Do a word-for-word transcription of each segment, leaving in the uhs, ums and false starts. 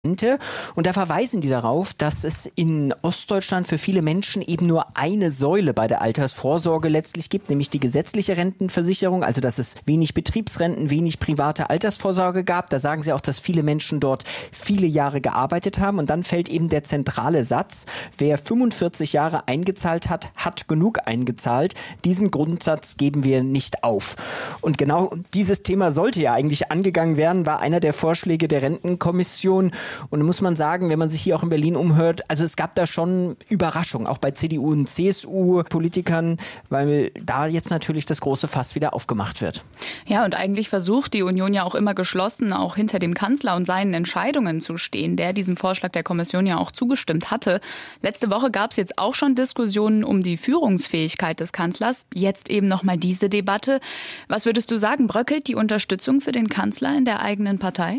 Und da verweisen die darauf, dass es in Ostdeutschland für viele Menschen eben nur eine Säule bei der Altersvorsorge letztlich gibt, nämlich die gesetzliche Rentenversicherung, also dass es wenig Betriebsrenten, wenig private Altersvorsorge gab. Da sagen sie auch, dass viele Menschen dort viele Jahre gearbeitet haben. Und dann fällt eben der zentrale Satz: Wer fünfundvierzig Jahre eingezahlt hat, hat genug eingezahlt. Diesen Grundsatz geben wir nicht auf. Und genau dieses Thema sollte ja eigentlich angegangen werden, war einer der Vorschläge der Rentenkommission. Und da muss man sagen, wenn man sich hier auch in Berlin umhört, also es gab da schon Überraschungen, auch bei C D U und C S U-Politikern, weil da jetzt natürlich das große Fass wieder aufgemacht wird. Ja, und eigentlich versucht die Union ja auch immer geschlossen, auch hinter dem Kanzler und seinen Entscheidungen zu stehen, der diesem Vorschlag der Kommission ja auch zugestimmt hatte. Letzte Woche gab es jetzt auch schon Diskussionen um die Führungsfähigkeit des Kanzlers. Jetzt eben nochmal diese Debatte. Was würdest du sagen, bröckelt die Unterstützung für den Kanzler in der eigenen Partei?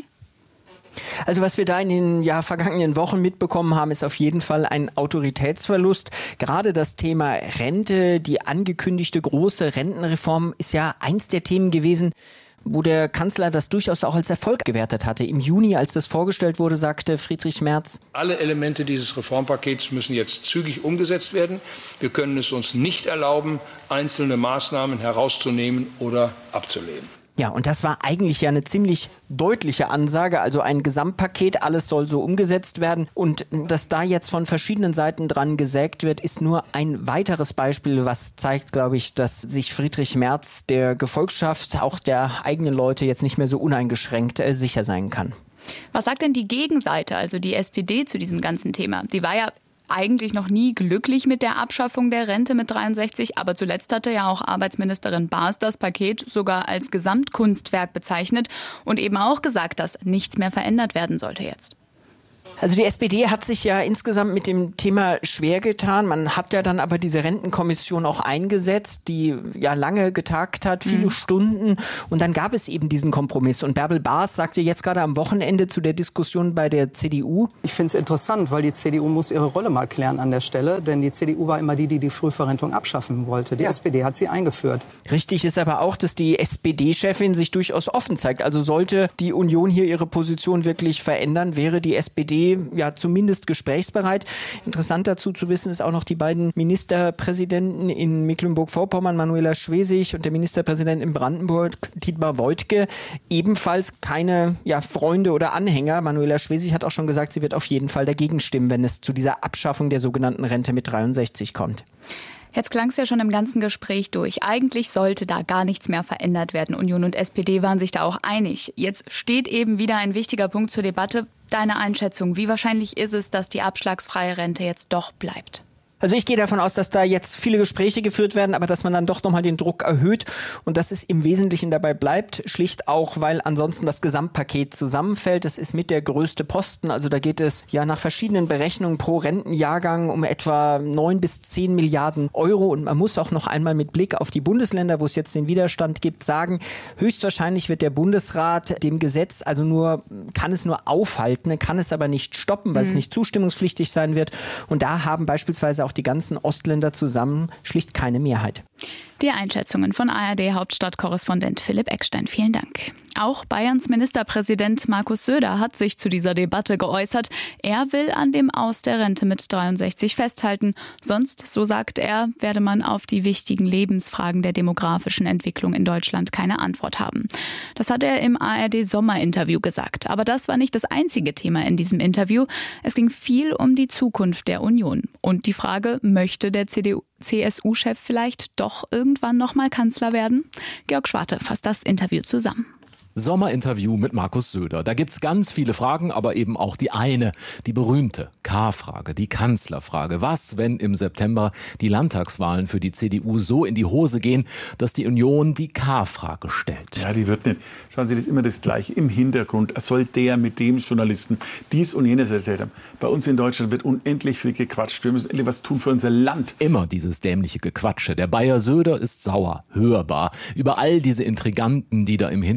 Also was wir da in den ja, vergangenen Wochen mitbekommen haben, ist auf jeden Fall ein Autoritätsverlust. Gerade das Thema Rente, die angekündigte große Rentenreform, ist ja eins der Themen gewesen, wo der Kanzler das durchaus auch als Erfolg gewertet hatte. Im Juni, als das vorgestellt wurde, sagte Friedrich Merz: Alle Elemente dieses Reformpakets müssen jetzt zügig umgesetzt werden. Wir können es uns nicht erlauben, einzelne Maßnahmen herauszunehmen oder abzulehnen. Ja, und das war eigentlich ja eine ziemlich deutliche Ansage, also ein Gesamtpaket, alles soll so umgesetzt werden. Und dass da jetzt von verschiedenen Seiten dran gesägt wird, ist nur ein weiteres Beispiel, was zeigt, glaube ich, dass sich Friedrich Merz der Gefolgschaft, auch der eigenen Leute, jetzt nicht mehr so uneingeschränkt äh, sicher sein kann. Was sagt denn die Gegenseite, also die S P D, zu diesem ganzen Thema? Die war ja eigentlich noch nie glücklich mit der Abschaffung der Rente mit dreiundsechzig, aber zuletzt hatte ja auch Arbeitsministerin Baas das Paket sogar als Gesamtkunstwerk bezeichnet und eben auch gesagt, dass nichts mehr verändert werden sollte jetzt. Also die S P D hat sich ja insgesamt mit dem Thema schwer getan. Man hat ja dann aber diese Rentenkommission auch eingesetzt, die ja lange getagt hat, viele mhm. Stunden. Und dann gab es eben diesen Kompromiss. Und Bärbel Baas sagte jetzt gerade am Wochenende zu der Diskussion bei der C D U: Ich finde es interessant, weil die C D U muss ihre Rolle mal klären an der Stelle. Denn die C D U war immer die, die die Frühverrentung abschaffen wollte. Die ja. S P D hat sie eingeführt. Richtig ist aber auch, dass die S P D-Chefin sich durchaus offen zeigt. Also sollte die Union hier ihre Position wirklich verändern, wäre die S P D ja zumindest gesprächsbereit. Interessant dazu zu wissen ist auch noch, die beiden Ministerpräsidenten in Mecklenburg-Vorpommern, Manuela Schwesig, und der Ministerpräsident in Brandenburg, Dietmar Woidke, ebenfalls keine ja, Freunde oder Anhänger. Manuela Schwesig hat auch schon gesagt, sie wird auf jeden Fall dagegen stimmen, wenn es zu dieser Abschaffung der sogenannten Rente mit dreiundsechzig kommt. Jetzt klang es ja schon im ganzen Gespräch durch. Eigentlich sollte da gar nichts mehr verändert werden. Union und S P D waren sich da auch einig. Jetzt steht eben wieder ein wichtiger Punkt zur Debatte. Deine Einschätzung, wie wahrscheinlich ist es, dass die abschlagsfreie Rente jetzt doch bleibt? Also ich gehe davon aus, dass da jetzt viele Gespräche geführt werden, aber dass man dann doch nochmal den Druck erhöht und dass es im Wesentlichen dabei bleibt. Schlicht auch, weil ansonsten das Gesamtpaket zusammenfällt. Das ist mit der größte Posten. Also da geht es ja nach verschiedenen Berechnungen pro Rentenjahrgang um etwa neun bis zehn Milliarden Euro. Und man muss auch noch einmal mit Blick auf die Bundesländer, wo es jetzt den Widerstand gibt, sagen, höchstwahrscheinlich wird der Bundesrat dem Gesetz also nur, kann es nur aufhalten, kann es aber nicht stoppen, weil mhm. es nicht zustimmungspflichtig sein wird. Und da haben beispielsweise auch die ganzen Ostländer zusammen schlicht keine Mehrheit. Die Einschätzungen von A R D-Hauptstadtkorrespondent Philipp Eckstein. Vielen Dank. Auch Bayerns Ministerpräsident Markus Söder hat sich zu dieser Debatte geäußert. Er will an dem Aus der Rente mit dreiundsechzig festhalten. Sonst, so sagt er, werde man auf die wichtigen Lebensfragen der demografischen Entwicklung in Deutschland keine Antwort haben. Das hat er im A R D-Sommerinterview gesagt. Aber das war nicht das einzige Thema in diesem Interview. Es ging viel um die Zukunft der Union. Und die Frage, möchte der C D U C S U-Chef vielleicht doch irgendwann nochmal Kanzler werden? Georg Schwarte fasst das Interview zusammen. Sommerinterview mit Markus Söder. Da gibt's ganz viele Fragen, aber eben auch die eine, die berühmte K-Frage, die Kanzlerfrage. Was, wenn im September die Landtagswahlen für die C D U so in die Hose gehen, dass die Union die K-Frage stellt? Ja, die wird nicht. Schauen Sie, das ist immer das Gleiche. Im Hintergrund soll der mit dem Journalisten dies und jenes erzählt haben. Bei uns in Deutschland wird unendlich viel gequatscht. Wir müssen endlich was tun für unser Land. Immer dieses dämliche Gequatsche. Der Bayer Söder ist sauer, hörbar, über all diese Intriganten, die da im Hintergrund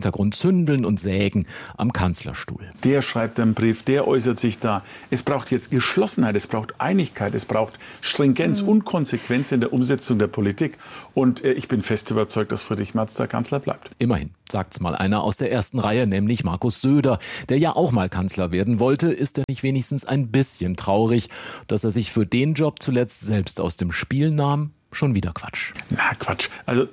Zündeln und Sägen am Kanzlerstuhl. Der schreibt einen Brief, der äußert sich da. Es braucht jetzt Geschlossenheit, es braucht Einigkeit, es braucht Stringenz mhm. und Konsequenz in der Umsetzung der Politik. Und äh, ich bin fest überzeugt, dass Friedrich Merz der Kanzler bleibt. Immerhin, sagt's mal einer aus der ersten Reihe, nämlich Markus Söder. Der ja auch mal Kanzler werden wollte, ist er nicht wenigstens ein bisschen traurig, dass er sich für den Job zuletzt selbst aus dem Spiel nahm? Schon wieder Quatsch. Na, Quatsch. Also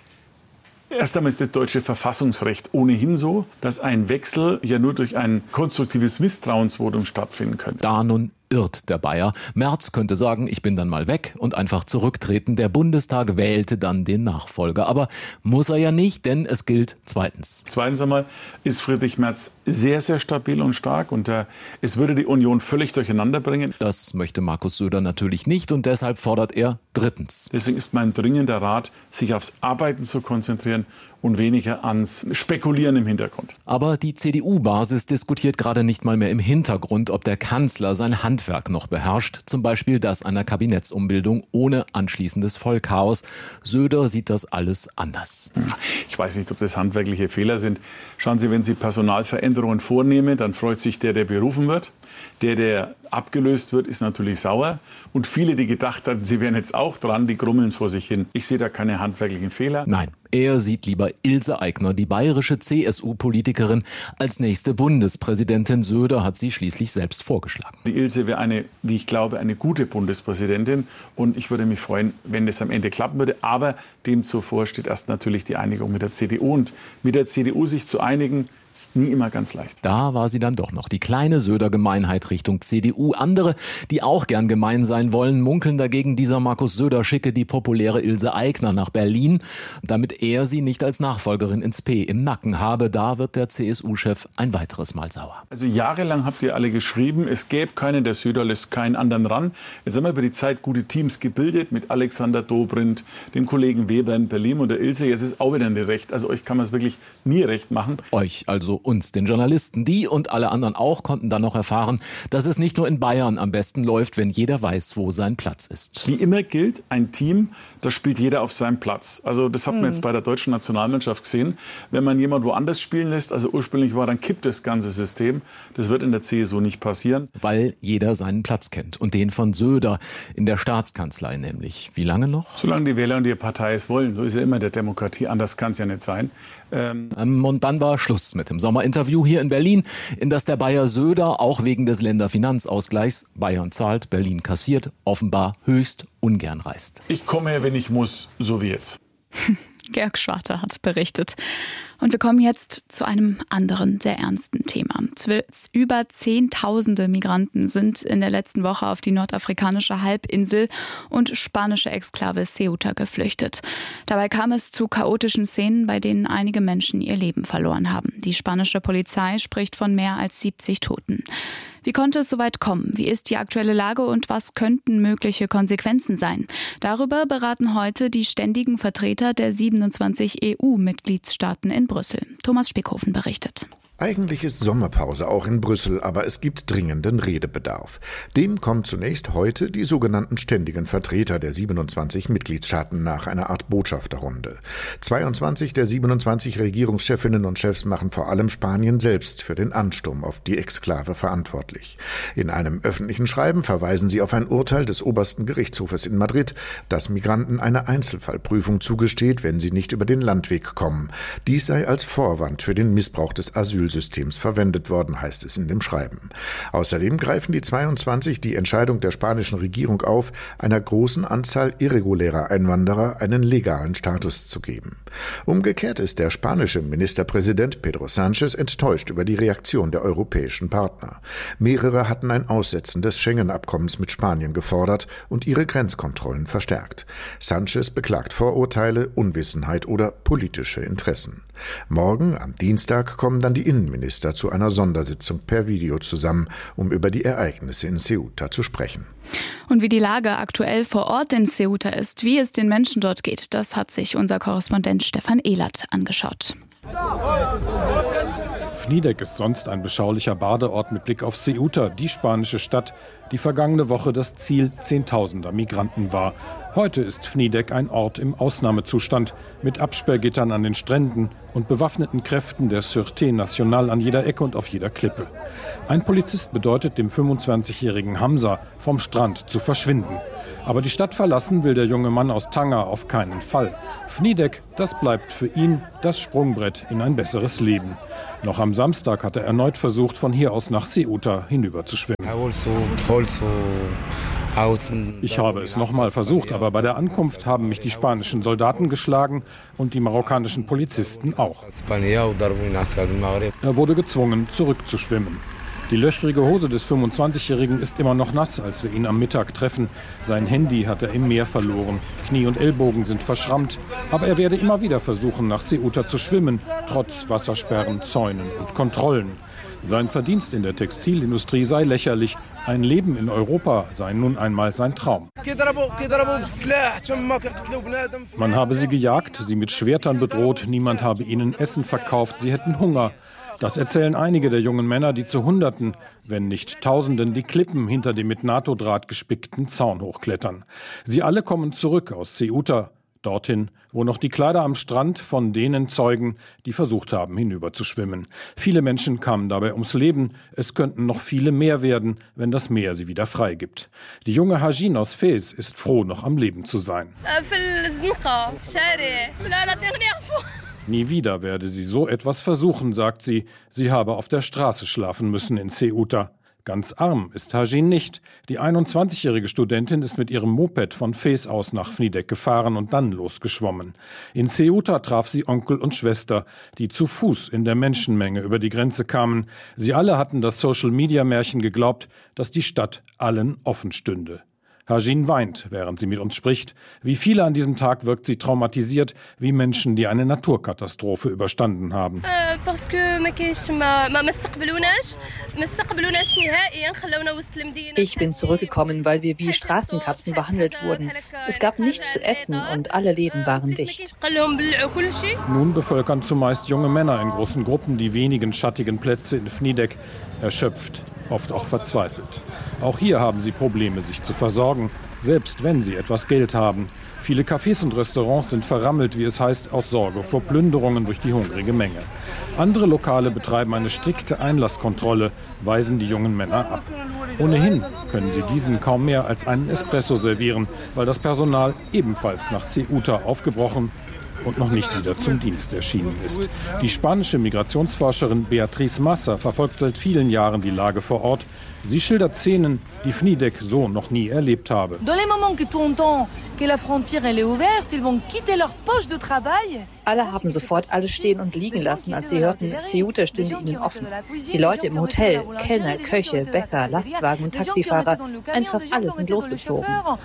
erst einmal ist das deutsche Verfassungsrecht ohnehin so, dass ein Wechsel ja nur durch ein konstruktives Misstrauensvotum stattfinden könnte. Da nun irrt der Bayer. Merz könnte sagen, ich bin dann mal weg und einfach zurücktreten. Der Bundestag wählte dann den Nachfolger. Aber muss er ja nicht, denn es gilt zweitens. Zweitens einmal ist Friedrich Merz sehr, sehr stabil und stark und äh, es würde die Union völlig durcheinander bringen. Das möchte Markus Söder natürlich nicht und deshalb fordert er drittens. Deswegen ist mein dringender Rat, sich aufs Arbeiten zu konzentrieren und weniger ans Spekulieren im Hintergrund. Aber die C D U-Basis diskutiert gerade nicht mal mehr im Hintergrund, ob der Kanzler sein Handwerk noch beherrscht. Zum Beispiel das einer Kabinettsumbildung ohne anschließendes Vollchaos. Söder sieht das alles anders. Ich weiß nicht, ob das handwerkliche Fehler sind. Schauen Sie, wenn Sie Personalveränderungen vornehmen, dann freut sich der, der berufen wird. Der, der abgelöst wird, ist natürlich sauer. Und viele, die gedacht hatten, sie wären jetzt auch dran, die grummeln vor sich hin. Ich sehe da keine handwerklichen Fehler. Nein, er sieht lieber Ilse Aigner, die bayerische C S U-Politikerin, als nächste Bundespräsidentin. Söder hat sie schließlich selbst vorgeschlagen. Die Ilse wäre eine, wie ich glaube, eine gute Bundespräsidentin. Und ich würde mich freuen, wenn das am Ende klappen würde. Aber dem zuvor steht erst natürlich die Einigung mit der C D U. Und mit der C D U sich zu einigen, ist nie immer ganz leicht. Da war sie dann doch noch, die kleine Söder-Gemeinheit Richtung C D U. Andere, die auch gern gemein sein wollen, munkeln dagegen, dieser Markus Söder schicke die populäre Ilse Aigner nach Berlin, damit er sie nicht als Nachfolgerin ins P im Nacken habe. Da wird der C S U-Chef ein weiteres Mal sauer. Also jahrelang habt ihr alle geschrieben, es gäbe keinen, der Söder lässt keinen anderen ran. Jetzt haben wir über die Zeit gute Teams gebildet mit Alexander Dobrindt, dem Kollegen Weber in Berlin und der Ilse. Jetzt ist auch wieder nicht recht. Also euch kann man es wirklich nie recht machen. Euch, also uns, den Journalisten. Die und alle anderen auch konnten dann noch erfahren, dass es nicht nur in Bayern am besten läuft, wenn jeder weiß, wo sein Platz ist. Wie immer gilt, ein Team, da spielt jeder auf seinem Platz. Also das hat man jetzt bei der deutschen Nationalmannschaft gesehen. Wenn man jemand woanders spielen lässt, also ursprünglich war, dann kippt das ganze System. Das wird in der C S U nicht passieren. Weil jeder seinen Platz kennt. Und den von Söder in der Staatskanzlei nämlich. Wie lange noch? Solange die Wähler und die Partei es wollen. So ist ja immer der Demokratie. Anders kann es ja nicht sein. Ähm und dann war Schluss mit dem Sommerinterview hier in Berlin, in das der Bayer Söder auch wegen des Länderfinanzausgleichs, Bayern zahlt, Berlin kassiert, offenbar höchst ungern reist. Ich komme, wenn ich muss, so wie jetzt. Georg Schwarte hat berichtet. Und wir kommen jetzt zu einem anderen, sehr ernsten Thema. Über Zehntausende Migranten sind in der letzten Woche auf die nordafrikanische Halbinsel und spanische Exklave Ceuta geflüchtet. Dabei kam es zu chaotischen Szenen, bei denen einige Menschen ihr Leben verloren haben. Die spanische Polizei spricht von mehr als siebzig Toten. Wie konnte es so weit kommen? Wie ist die aktuelle Lage und was könnten mögliche Konsequenzen sein? Darüber beraten heute die ständigen Vertreter der siebenundzwanzig E U-Mitgliedstaaten in Brüssel. Thomas Spickhofen berichtet. Eigentlich ist Sommerpause auch in Brüssel, aber es gibt dringenden Redebedarf. Dem kommen zunächst heute die sogenannten ständigen Vertreter der siebenundzwanzig Mitgliedstaaten nach einer Art Botschafterrunde. zweiundzwanzig der siebenundzwanzig Regierungschefinnen und Chefs machen vor allem Spanien selbst für den Ansturm auf die Exklave verantwortlich. In einem öffentlichen Schreiben verweisen sie auf ein Urteil des obersten Gerichtshofes in Madrid, das Migranten eine Einzelfallprüfung zugesteht, wenn sie nicht über den Landweg kommen. Dies sei als Vorwand für den Missbrauch des Asyl Systems verwendet worden, heißt es in dem Schreiben. Außerdem greifen die zweiundzwanzig die Entscheidung der spanischen Regierung auf, einer großen Anzahl irregulärer Einwanderer einen legalen Status zu geben. Umgekehrt ist der spanische Ministerpräsident Pedro Sánchez enttäuscht über die Reaktion der europäischen Partner. Mehrere hatten ein Aussetzen des Schengen-Abkommens mit Spanien gefordert und ihre Grenzkontrollen verstärkt. Sánchez beklagt Vorurteile, Unwissenheit oder politische Interessen. Morgen, am Dienstag, kommen dann die Innenminister zu einer Sondersitzung per Video zusammen, um über die Ereignisse in Ceuta zu sprechen. Und wie die Lage aktuell vor Ort in Ceuta ist, wie es den Menschen dort geht, das hat sich unser Korrespondent Stefan Ehlert angeschaut. Fniedeck ist sonst ein beschaulicher Badeort mit Blick auf Ceuta, die spanische Stadt, die vergangene Woche das Ziel Zehntausender Migranten war. Heute ist Fniedek ein Ort im Ausnahmezustand mit Absperrgittern an den Stränden und bewaffneten Kräften der Sûreté Nationale an jeder Ecke und auf jeder Klippe. Ein Polizist bedeutet dem fünfundzwanzigjährigen Hamza, vom Strand zu verschwinden. Aber die Stadt verlassen will der junge Mann aus Tanger auf keinen Fall. Fniedek, das bleibt für ihn das Sprungbrett in ein besseres Leben. Noch am Samstag hat er erneut versucht, von hier aus nach Ceuta hinüber zu schwimmen. Ich habe es nochmal versucht, aber bei der Ankunft haben mich die spanischen Soldaten geschlagen und die marokkanischen Polizisten auch. Er wurde gezwungen, zurückzuschwimmen. Die löchrige Hose des fünfundzwanzigjährigen ist immer noch nass, als wir ihn am Mittag treffen. Sein Handy hat er im Meer verloren. Knie und Ellbogen sind verschrammt. Aber er werde immer wieder versuchen, nach Ceuta zu schwimmen, trotz Wassersperren, Zäunen und Kontrollen. Sein Verdienst in der Textilindustrie sei lächerlich. Ein Leben in Europa sei nun einmal sein Traum. Man habe sie gejagt, sie mit Schwertern bedroht, niemand habe ihnen Essen verkauft, sie hätten Hunger. Das erzählen einige der jungen Männer, die zu Hunderten, wenn nicht Tausenden, die Klippen hinter dem mit NATO-Draht gespickten Zaun hochklettern. Sie alle kommen zurück aus Ceuta, dorthin, wo noch die Kleider am Strand von denen zeugen, die versucht haben, hinüberzuschwimmen. Viele Menschen kamen dabei ums Leben. Es könnten noch viele mehr werden, wenn das Meer sie wieder freigibt. Die junge Hajin aus Fez ist froh, noch am Leben zu sein. Nie wieder werde sie so etwas versuchen, sagt sie. Sie habe auf der Straße schlafen müssen in Ceuta. Ganz arm ist Hajin nicht. Die einundzwanzigjährige Studentin ist mit ihrem Moped von Fez aus nach Fniedek gefahren und dann losgeschwommen. In Ceuta traf sie Onkel und Schwester, die zu Fuß in der Menschenmenge über die Grenze kamen. Sie alle hatten das Social-Media-Märchen geglaubt, dass die Stadt allen offen stünde. Hajin weint, während sie mit uns spricht. Wie viele an diesem Tag wirkt sie traumatisiert, wie Menschen, die eine Naturkatastrophe überstanden haben. Ich bin zurückgekommen, weil wir wie Straßenkatzen behandelt wurden. Es gab nichts zu essen und alle Läden waren dicht. Nun bevölkern zumeist junge Männer in großen Gruppen die wenigen schattigen Plätze in Fniedek, erschöpft, oft auch verzweifelt. Auch hier haben sie Probleme, sich zu versorgen, selbst wenn sie etwas Geld haben. Viele Cafés und Restaurants sind verrammelt, wie es heißt, aus Sorge vor Plünderungen durch die hungrige Menge. Andere Lokale betreiben eine strikte Einlasskontrolle, weisen die jungen Männer ab. Ohnehin können sie diesen kaum mehr als einen Espresso servieren, weil das Personal ebenfalls nach Ceuta aufgebrochen und noch nicht wieder zum Dienst erschienen ist. Die spanische Migrationsforscherin Beatriz Massa verfolgt seit vielen Jahren die Lage vor Ort. Sie schildert Szenen, die Fniedek so noch nie erlebt habe. Alle haben sofort alles stehen und liegen lassen, als sie hörten, Ceuta stünde ihnen offen. Die Leute im Hotel, Kellner, Köche, Bäcker, Lastwagen und Taxifahrer, einfach alle sind losgezogen.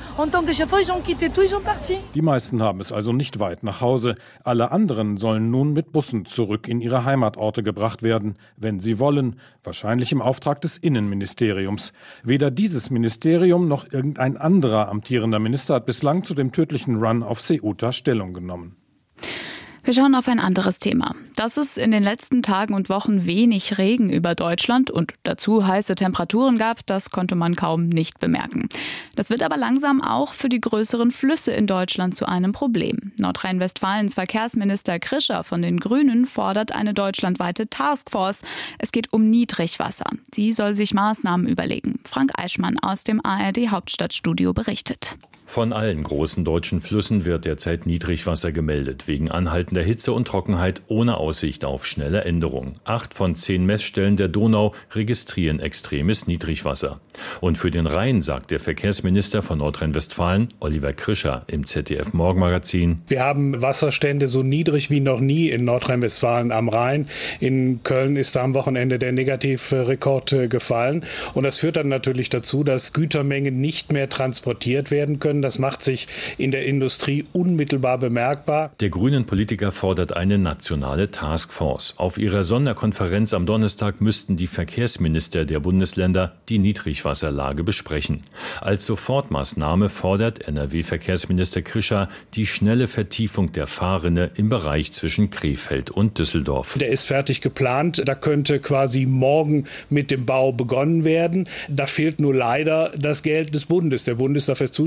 Die meisten haben es also nicht weit nach Hause. Alle anderen sollen nun mit Bussen zurück in ihre Heimatorte gebracht werden, wenn sie wollen, wahrscheinlich im Auftrag des Innenministeriums. Weder dieses Ministerium noch irgendein anderer amtierender Minister hat bislang zu dem tödlichen Run auf Ceuta Stellung genommen. Wir schauen auf ein anderes Thema. Dass es in den letzten Tagen und Wochen wenig Regen über Deutschland und dazu heiße Temperaturen gab, das konnte man kaum nicht bemerken. Das wird aber langsam auch für die größeren Flüsse in Deutschland zu einem Problem. Nordrhein-Westfalens Verkehrsminister Krischer von den Grünen fordert eine deutschlandweite Taskforce. Es geht um Niedrigwasser. Sie soll sich Maßnahmen überlegen. Frank Eichmann aus dem A R D Hauptstadtstudio berichtet. Von allen großen deutschen Flüssen wird derzeit Niedrigwasser gemeldet, wegen anhaltender Hitze und Trockenheit ohne Aussicht auf schnelle Änderung. Acht von zehn Messstellen der Donau registrieren extremes Niedrigwasser. Und für den Rhein sagt der Verkehrsminister von Nordrhein-Westfalen, Oliver Krischer, im Z D F-Morgenmagazin: Wir haben Wasserstände so niedrig wie noch nie in Nordrhein-Westfalen am Rhein. In Köln ist da am Wochenende der Negativrekord gefallen. Und das führt dann natürlich dazu, dass Gütermengen nicht mehr transportiert werden können. Das macht sich in der Industrie unmittelbar bemerkbar. Der grünen Politiker fordert eine nationale Taskforce. Auf ihrer Sonderkonferenz am Donnerstag müssten die Verkehrsminister der Bundesländer die Niedrigwasserlage besprechen. Als Sofortmaßnahme fordert N R W-Verkehrsminister Krischer die schnelle Vertiefung der Fahrrinne im Bereich zwischen Krefeld und Düsseldorf. Der ist fertig geplant. Da könnte quasi morgen mit dem Bau begonnen werden. Da fehlt nur leider das Geld des Bundes. Der Bund ist dafür zuständig.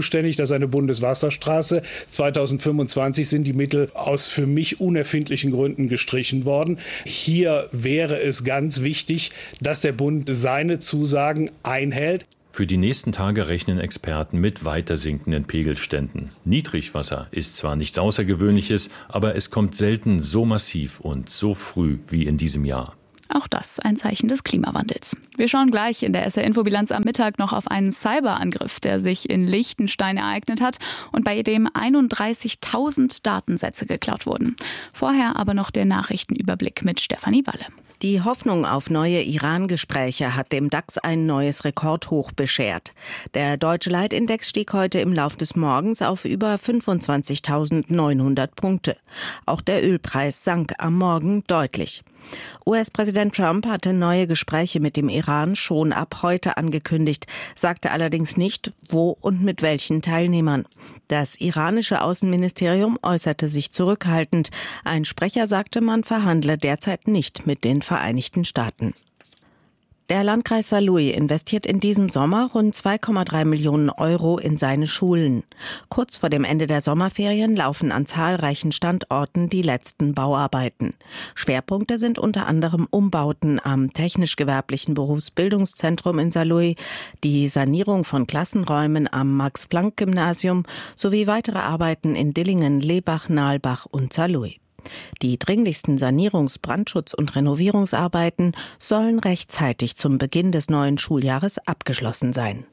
das eine Bundeswasserstraße. zweitausendfünfundzwanzig sind die Mittel aus für mich unerfindlichen Gründen gestrichen worden. Hier wäre es ganz wichtig, dass der Bund seine Zusagen einhält. Für die nächsten Tage rechnen Experten mit weiter sinkenden Pegelständen. Niedrigwasser ist zwar nichts Außergewöhnliches, aber es kommt selten so massiv und so früh wie in diesem Jahr. Auch das ein Zeichen des Klimawandels. Wir schauen gleich in der S R-Infobilanz am Mittag noch auf einen Cyberangriff, der sich in Liechtenstein ereignet hat und bei dem einunddreißigtausend Datensätze geklaut wurden. Vorher aber noch der Nachrichtenüberblick mit Stefanie Walle. Die Hoffnung auf neue Iran-Gespräche hat dem DAX ein neues Rekordhoch beschert. Der deutsche Leitindex stieg heute im Lauf des Morgens auf über fünfundzwanzigtausendneunhundert Punkte. Auch der Ölpreis sank am Morgen deutlich. U S-Präsident Trump hatte neue Gespräche mit dem Iran schon ab heute angekündigt, sagte allerdings nicht, wo und mit welchen Teilnehmern. Das iranische Außenministerium äußerte sich zurückhaltend. Ein Sprecher sagte, man verhandle derzeit nicht mit den Vereinigten Staaten. Der Landkreis Saarlouis investiert in diesem Sommer rund zwei Komma drei Millionen Euro in seine Schulen. Kurz vor dem Ende der Sommerferien laufen an zahlreichen Standorten die letzten Bauarbeiten. Schwerpunkte sind unter anderem Umbauten am technisch-gewerblichen Berufsbildungszentrum in Saarlouis, die Sanierung von Klassenräumen am Max-Planck-Gymnasium sowie weitere Arbeiten in Dillingen, Lebach, Nahlbach und Saarlouis. Die dringlichsten Sanierungs-, Brandschutz- und Renovierungsarbeiten sollen rechtzeitig zum Beginn des neuen Schuljahres abgeschlossen sein.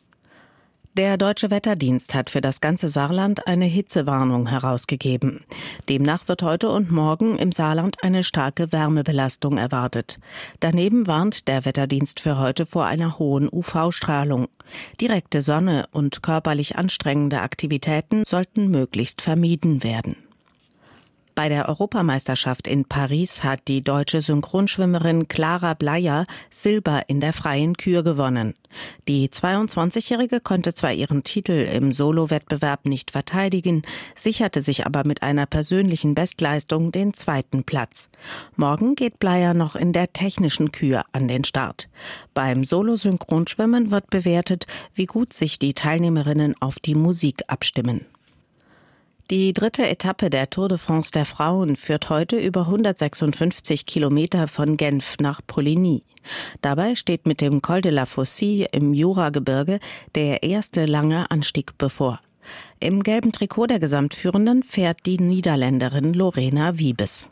Der Deutsche Wetterdienst hat für das ganze Saarland eine Hitzewarnung herausgegeben. Demnach wird heute und morgen im Saarland eine starke Wärmebelastung erwartet. Daneben warnt der Wetterdienst für heute vor einer hohen U V-Strahlung. Direkte Sonne und körperlich anstrengende Aktivitäten sollten möglichst vermieden werden. Bei der Europameisterschaft in Paris hat die deutsche Synchronschwimmerin Clara Bleier Silber in der freien Kür gewonnen. Die zweiundzwanzigjährige konnte zwar ihren Titel im Solo-Wettbewerb nicht verteidigen, sicherte sich aber mit einer persönlichen Bestleistung den zweiten Platz. Morgen geht Bleier noch in der technischen Kür an den Start. Beim Solo-Synchronschwimmen wird bewertet, wie gut sich die Teilnehmerinnen auf die Musik abstimmen. Die dritte Etappe der Tour de France der Frauen führt heute über hundertsechsundfünfzig Kilometer von Genf nach Poligny. Dabei steht mit dem Col de la Faucille im Juragebirge der erste lange Anstieg bevor. Im gelben Trikot der Gesamtführenden fährt die Niederländerin Lorena Wiebes.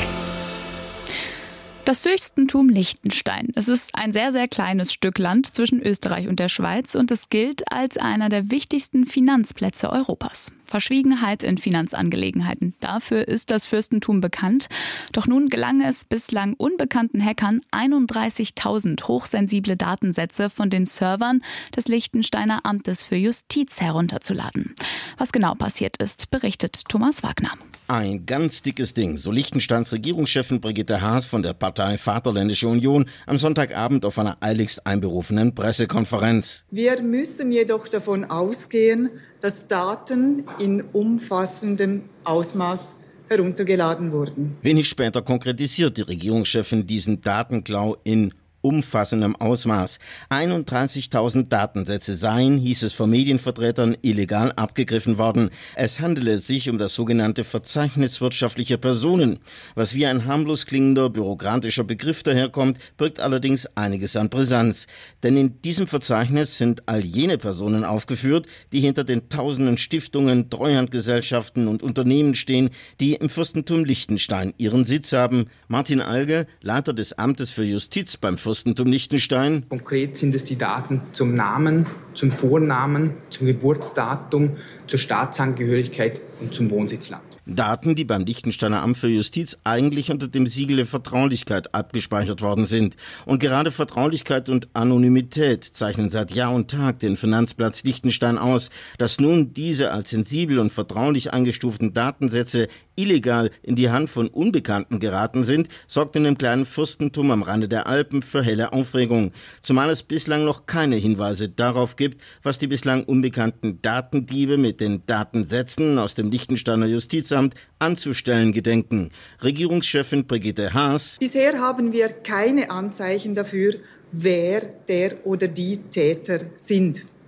Das Fürstentum Liechtenstein. Es ist ein sehr, sehr kleines Stück Land zwischen Österreich und der Schweiz und es gilt als einer der wichtigsten Finanzplätze Europas. Verschwiegenheit in Finanzangelegenheiten. Dafür ist das Fürstentum bekannt. Doch nun gelang es bislang unbekannten Hackern, einunddreißigtausend hochsensible Datensätze von den Servern des Liechtensteiner Amtes für Justiz herunterzuladen. Was genau passiert ist, berichtet Thomas Wagner. Ein ganz dickes Ding, so Liechtensteins Regierungschefin Brigitte Haas von der Partei Vaterländische Union am Sonntagabend auf einer eiligst einberufenen Pressekonferenz. Wir müssen jedoch davon ausgehen, dass Daten in umfassendem Ausmaß heruntergeladen wurden. Wenig später konkretisiert die Regierungschefin diesen Datenklau in umfassendem Ausmaß. einunddreißigtausend Datensätze seien, hieß es von Medienvertretern, illegal abgegriffen worden. Es handele sich um das sogenannte Verzeichnis wirtschaftlicher Personen. Was wie ein harmlos klingender bürokratischer Begriff daherkommt, birgt allerdings einiges an Brisanz. Denn in diesem Verzeichnis sind all jene Personen aufgeführt, die hinter den tausenden Stiftungen, Treuhandgesellschaften und Unternehmen stehen, die im Fürstentum Liechtenstein ihren Sitz haben. Martin Alge, Leiter des Amtes für Justiz beim Fürstentum Liechtenstein. Konkret sind es die Daten zum Namen, zum Vornamen, zum Geburtsdatum, zur Staatsangehörigkeit und zum Wohnsitzland. Daten, die beim Liechtensteiner Amt für Justiz eigentlich unter dem Siegel der Vertraulichkeit abgespeichert worden sind. Und gerade Vertraulichkeit und Anonymität zeichnen seit Jahr und Tag den Finanzplatz Liechtenstein aus. Dass nun diese als sensibel und vertraulich eingestuften Datensätze illegal in die Hand von Unbekannten geraten sind, sorgt in dem kleinen Fürstentum am Rande der Alpen für helle Aufregung. Zumal es bislang noch keine Hinweise darauf gibt, was die bislang unbekannten Datendiebe mit den Datensätzen aus dem Liechtensteiner Justizamt anzustellen gedenken. Regierungschefin Brigitte Haas. Bisher haben wir keine Anzeichen dafür, wer der oder die Täter sind.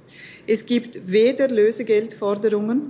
Es gibt weder Lösegeldforderungen,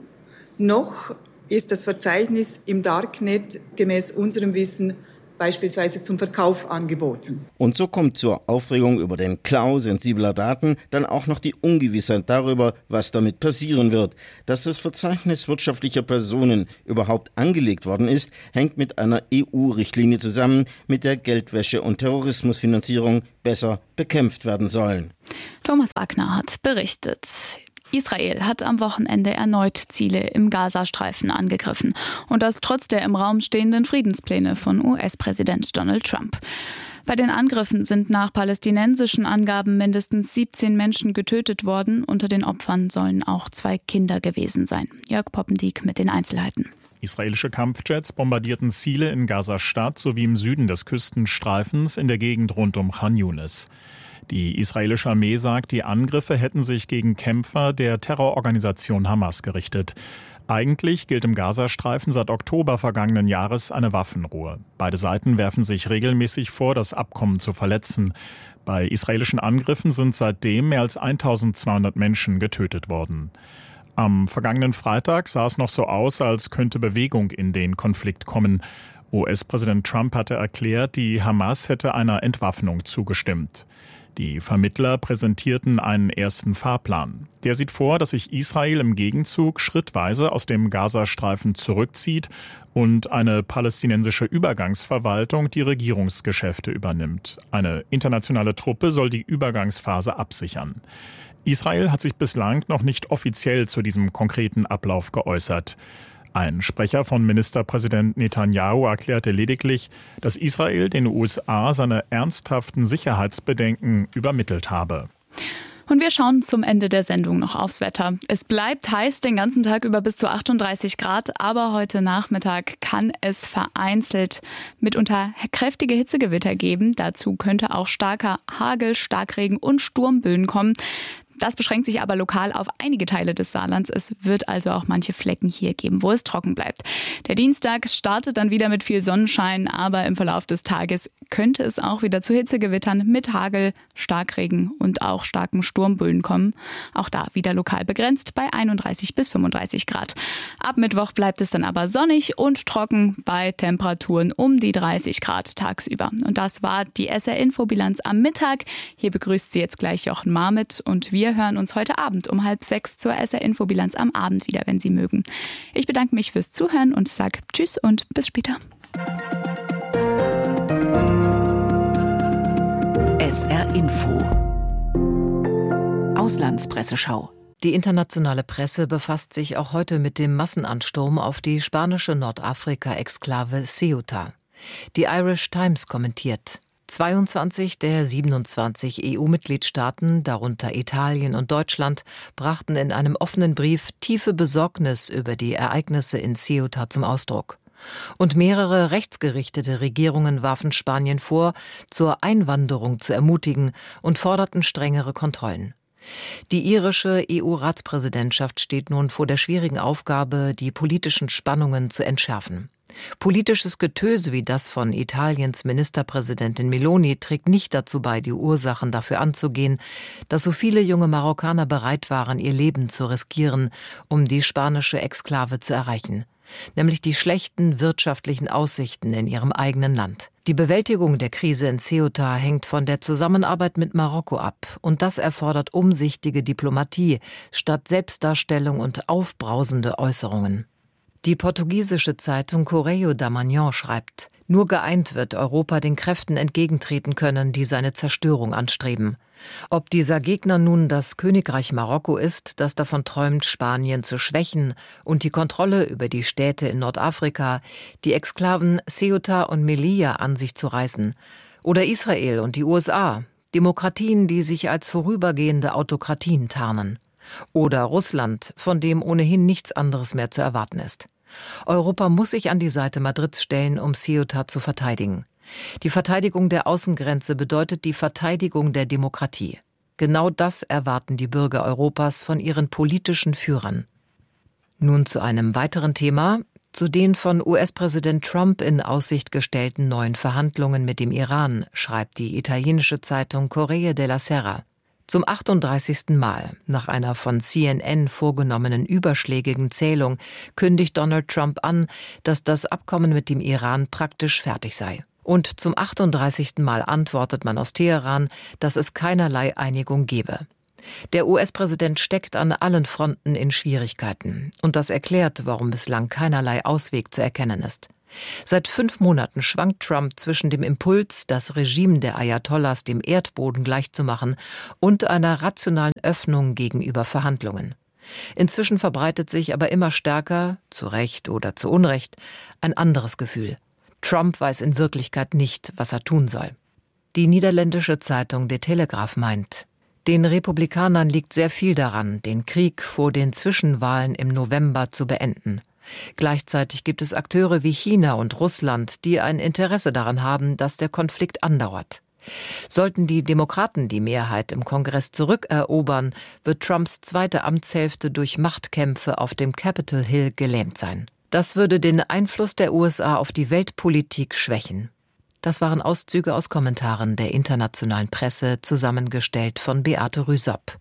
noch ist das Verzeichnis im Darknet gemäß unserem Wissen beispielsweise zum Verkauf angeboten. Und so kommt zur Aufregung über den Klau sensibler Daten dann auch noch die Ungewissheit darüber, was damit passieren wird. Dass das Verzeichnis wirtschaftlicher Personen überhaupt angelegt worden ist, hängt mit einer E U-Richtlinie zusammen, mit der Geldwäsche und Terrorismusfinanzierung besser bekämpft werden sollen. Thomas Wagner hat berichtet. Israel hat am Wochenende erneut Ziele im Gazastreifen angegriffen. Und das trotz der im Raum stehenden Friedenspläne von U S-Präsident Donald Trump. Bei den Angriffen sind nach palästinensischen Angaben mindestens siebzehn Menschen getötet worden. Unter den Opfern sollen auch zwei Kinder gewesen sein. Jörg Poppendiek mit den Einzelheiten. Israelische Kampfjets bombardierten Ziele in Gaza-Stadt sowie im Süden des Küstenstreifens in der Gegend rund um Khan Yunis. Die israelische Armee sagt, die Angriffe hätten sich gegen Kämpfer der Terrororganisation Hamas gerichtet. Eigentlich gilt im Gazastreifen seit Oktober vergangenen Jahres eine Waffenruhe. Beide Seiten werfen sich regelmäßig vor, das Abkommen zu verletzen. Bei israelischen Angriffen sind seitdem mehr als eintausendzweihundert Menschen getötet worden. Am vergangenen Freitag sah es noch so aus, als könnte Bewegung in den Konflikt kommen. U S-Präsident Trump hatte erklärt, die Hamas hätte einer Entwaffnung zugestimmt. Die Vermittler präsentierten einen ersten Fahrplan. Der sieht vor, dass sich Israel im Gegenzug schrittweise aus dem Gazastreifen zurückzieht und eine palästinensische Übergangsverwaltung die Regierungsgeschäfte übernimmt. Eine internationale Truppe soll die Übergangsphase absichern. Israel hat sich bislang noch nicht offiziell zu diesem konkreten Ablauf geäußert. Ein Sprecher von Ministerpräsident Netanyahu erklärte lediglich, dass Israel den U S A seine ernsthaften Sicherheitsbedenken übermittelt habe. Und wir schauen zum Ende der Sendung noch aufs Wetter. Es bleibt heiß den ganzen Tag über bis zu achtunddreißig Grad, aber heute Nachmittag kann es vereinzelt mitunter kräftige Hitzegewitter geben. Dazu könnte auch starker Hagel, Starkregen und Sturmböen kommen. Das beschränkt sich aber lokal auf einige Teile des Saarlands. Es wird also auch manche Flecken hier geben, wo es trocken bleibt. Der Dienstag startet dann wieder mit viel Sonnenschein, aber im Verlauf des Tages könnte es auch wieder zu Hitzegewittern mit Hagel, Starkregen und auch starken Sturmböen kommen. Auch da wieder lokal begrenzt bei einunddreißig bis fünfunddreißig Grad. Ab Mittwoch bleibt es dann aber sonnig und trocken bei Temperaturen um die dreißig Grad tagsüber. Und das war die S R-Infobilanz am Mittag. Hier begrüßt sie jetzt gleich Jochen Marmit und wir hören uns heute Abend um halb sechs zur S R-Infobilanz am Abend wieder, wenn Sie mögen. Ich bedanke mich fürs Zuhören und sage Tschüss und bis später. S R Info Auslandspresseschau. Die internationale Presse befasst sich auch heute mit dem Massenansturm auf die spanische Nordafrika-Exklave Ceuta. Die Irish Times kommentiert: zweiundzwanzig der siebenundzwanzig E U-Mitgliedstaaten, darunter Italien und Deutschland, brachten in einem offenen Brief tiefe Besorgnis über die Ereignisse in Ceuta zum Ausdruck. Und mehrere rechtsgerichtete Regierungen warfen Spanien vor, zur Einwanderung zu ermutigen und forderten strengere Kontrollen. Die irische E U-Ratspräsidentschaft steht nun vor der schwierigen Aufgabe, die politischen Spannungen zu entschärfen. Politisches Getöse wie das von Italiens Ministerpräsidentin Meloni trägt nicht dazu bei, die Ursachen dafür anzugehen, dass so viele junge Marokkaner bereit waren, ihr Leben zu riskieren, um die spanische Exklave zu erreichen, nämlich die schlechten wirtschaftlichen Aussichten in ihrem eigenen Land. Die Bewältigung der Krise in Ceuta hängt von der Zusammenarbeit mit Marokko ab, und das erfordert umsichtige Diplomatie statt Selbstdarstellung und aufbrausende Äußerungen. Die portugiesische Zeitung Correio da Manhã schreibt: Nur geeint wird Europa den Kräften entgegentreten können, die seine Zerstörung anstreben. Ob dieser Gegner nun das Königreich Marokko ist, das davon träumt, Spanien zu schwächen und die Kontrolle über die Städte in Nordafrika, die Exklaven Ceuta und Melilla an sich zu reißen, oder Israel und die U S A, Demokratien, die sich als vorübergehende Autokratien tarnen, oder Russland, von dem ohnehin nichts anderes mehr zu erwarten ist. Europa muss sich an die Seite Madrids stellen, um Ceuta zu verteidigen. Die Verteidigung der Außengrenze bedeutet die Verteidigung der Demokratie. Genau das erwarten die Bürger Europas von ihren politischen Führern. Nun zu einem weiteren Thema, zu den von U S-Präsident Trump in Aussicht gestellten neuen Verhandlungen mit dem Iran, schreibt die italienische Zeitung Corriere della Sera. Zum achtunddreißigsten Mal, nach einer von C N N vorgenommenen überschlägigen Zählung, kündigt Donald Trump an, dass das Abkommen mit dem Iran praktisch fertig sei. Und zum achtunddreißigsten Mal antwortet man aus Teheran, dass es keinerlei Einigung gebe. Der U S-Präsident steckt an allen Fronten in Schwierigkeiten. Und das erklärt, warum bislang keinerlei Ausweg zu erkennen ist. Seit fünf Monaten schwankt Trump zwischen dem Impuls, das Regime der Ayatollahs dem Erdboden gleichzumachen, und einer rationalen Öffnung gegenüber Verhandlungen. Inzwischen verbreitet sich aber immer stärker, zu Recht oder zu Unrecht, ein anderes Gefühl. Trump weiß in Wirklichkeit nicht, was er tun soll. Die niederländische Zeitung De Telegraaf meint, den Republikanern liegt sehr viel daran, den Krieg vor den Zwischenwahlen im November zu beenden. Gleichzeitig gibt es Akteure wie China und Russland, die ein Interesse daran haben, dass der Konflikt andauert. Sollten die Demokraten die Mehrheit im Kongress zurückerobern, wird Trumps zweite Amtshälfte durch Machtkämpfe auf dem Capitol Hill gelähmt sein. Das würde den Einfluss der U S A auf die Weltpolitik schwächen. Das waren Auszüge aus Kommentaren der internationalen Presse, zusammengestellt von Beate Rüsop.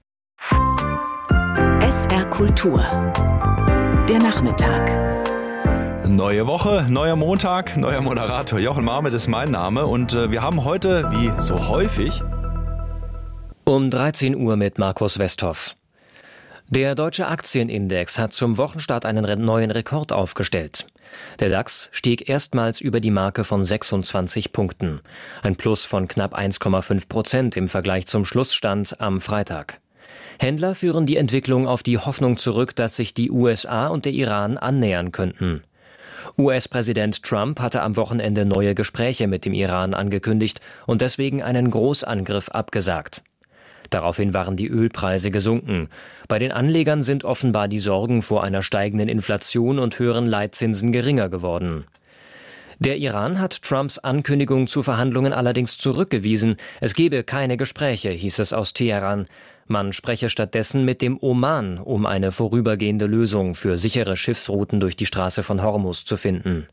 S R Kultur. Der Nachmittag. Neue Woche, neuer Montag, neuer Moderator. Jochen Marmet ist mein Name und äh, wir haben heute, wie so häufig, um dreizehn Uhr mit Markus Westhoff. Der deutsche Aktienindex hat zum Wochenstart einen neuen Rekord aufgestellt. Der DAX stieg erstmals über die Marke von sechsundzwanzig Punkten. Ein Plus von knapp eins Komma fünf Prozent im Vergleich zum Schlussstand am Freitag. Händler führen die Entwicklung auf die Hoffnung zurück, dass sich die U S A und der Iran annähern könnten. U S-Präsident Trump hatte am Wochenende neue Gespräche mit dem Iran angekündigt und deswegen einen Großangriff abgesagt. Daraufhin waren die Ölpreise gesunken. Bei den Anlegern sind offenbar die Sorgen vor einer steigenden Inflation und höheren Leitzinsen geringer geworden. Der Iran hat Trumps Ankündigung zu Verhandlungen allerdings zurückgewiesen. Es gebe keine Gespräche, hieß es aus Teheran. Man spreche stattdessen mit dem Oman, um eine vorübergehende Lösung für sichere Schiffsrouten durch die Straße von Hormuz zu finden.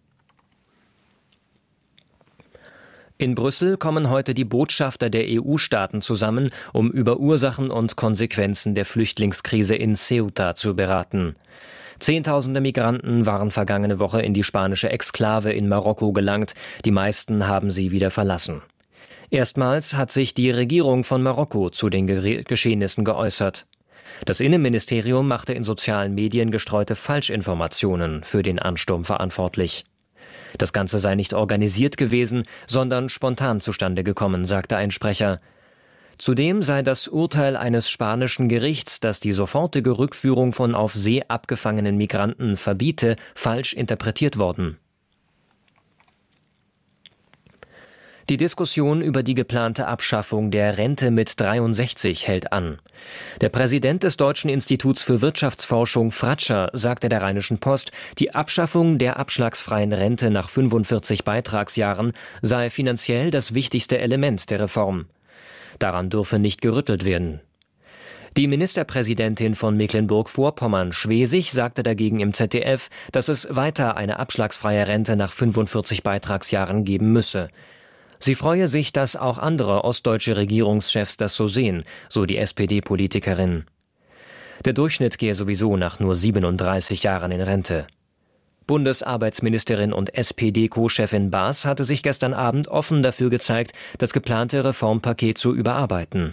In Brüssel kommen heute die Botschafter der E U-Staaten zusammen, um über Ursachen und Konsequenzen der Flüchtlingskrise in Ceuta zu beraten. Zehntausende Migranten waren vergangene Woche in die spanische Exklave in Marokko gelangt. Die meisten haben sie wieder verlassen. Erstmals hat sich die Regierung von Marokko zu den Ge- Geschehnissen geäußert. Das Innenministerium machte in sozialen Medien gestreute Falschinformationen für den Ansturm verantwortlich. Das Ganze sei nicht organisiert gewesen, sondern spontan zustande gekommen, sagte ein Sprecher. Zudem sei das Urteil eines spanischen Gerichts, das die sofortige Rückführung von auf See abgefangenen Migranten verbiete, falsch interpretiert worden. Die Diskussion über die geplante Abschaffung der Rente mit dreiundsechzig hält an. Der Präsident des Deutschen Instituts für Wirtschaftsforschung, Fratscher, sagte der Rheinischen Post, die Abschaffung der abschlagsfreien Rente nach fünfundvierzig Beitragsjahren sei finanziell das wichtigste Element der Reform. Daran dürfe nicht gerüttelt werden. Die Ministerpräsidentin von Mecklenburg-Vorpommern, Schwesig, sagte dagegen im Z D F, dass es weiter eine abschlagsfreie Rente nach fünfundvierzig Beitragsjahren geben müsse. Sie freue sich, dass auch andere ostdeutsche Regierungschefs das so sehen, so die S P D-Politikerin. Der Durchschnitt gehe sowieso nach nur siebenunddreißig Jahren in Rente. Bundesarbeitsministerin und S P D-Co-Chefin Baas hatte sich gestern Abend offen dafür gezeigt, das geplante Reformpaket zu überarbeiten.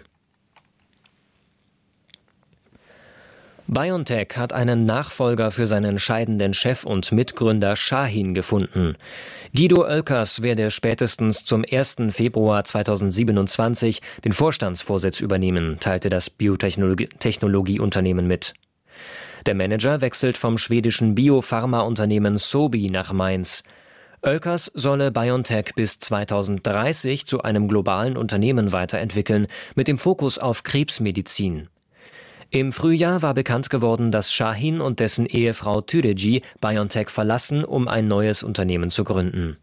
BioNTech hat einen Nachfolger für seinen scheidenden Chef und Mitgründer Shahin gefunden. Guido Oelkers werde spätestens zum ersten Februar zweitausendsiebenundzwanzig den Vorstandsvorsitz übernehmen, teilte das Biotechnologieunternehmen mit. Der Manager wechselt vom schwedischen Biopharmaunternehmen Sobi nach Mainz. Oelkers solle BioNTech bis zweitausenddreißig zu einem globalen Unternehmen weiterentwickeln, mit dem Fokus auf Krebsmedizin. Im Frühjahr war bekannt geworden, dass Shahin und dessen Ehefrau Türeci BioNTech verlassen, um ein neues Unternehmen zu gründen.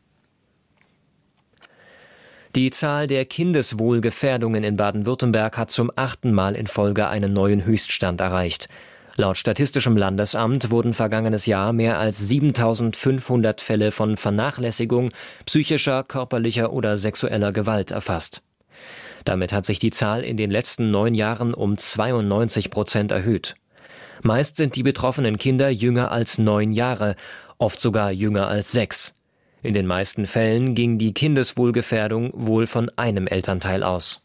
Die Zahl der Kindeswohlgefährdungen in Baden-Württemberg hat zum achten Mal in Folge einen neuen Höchststand erreicht. Laut Statistischem Landesamt wurden vergangenes Jahr mehr als siebentausendfünfhundert Fälle von Vernachlässigung, psychischer, körperlicher oder sexueller Gewalt erfasst. Damit hat sich die Zahl in den letzten neun Jahren um zweiundneunzig Prozent erhöht. Meist sind die betroffenen Kinder jünger als neun Jahre, oft sogar jünger als sechs. In den meisten Fällen ging die Kindeswohlgefährdung wohl von einem Elternteil aus.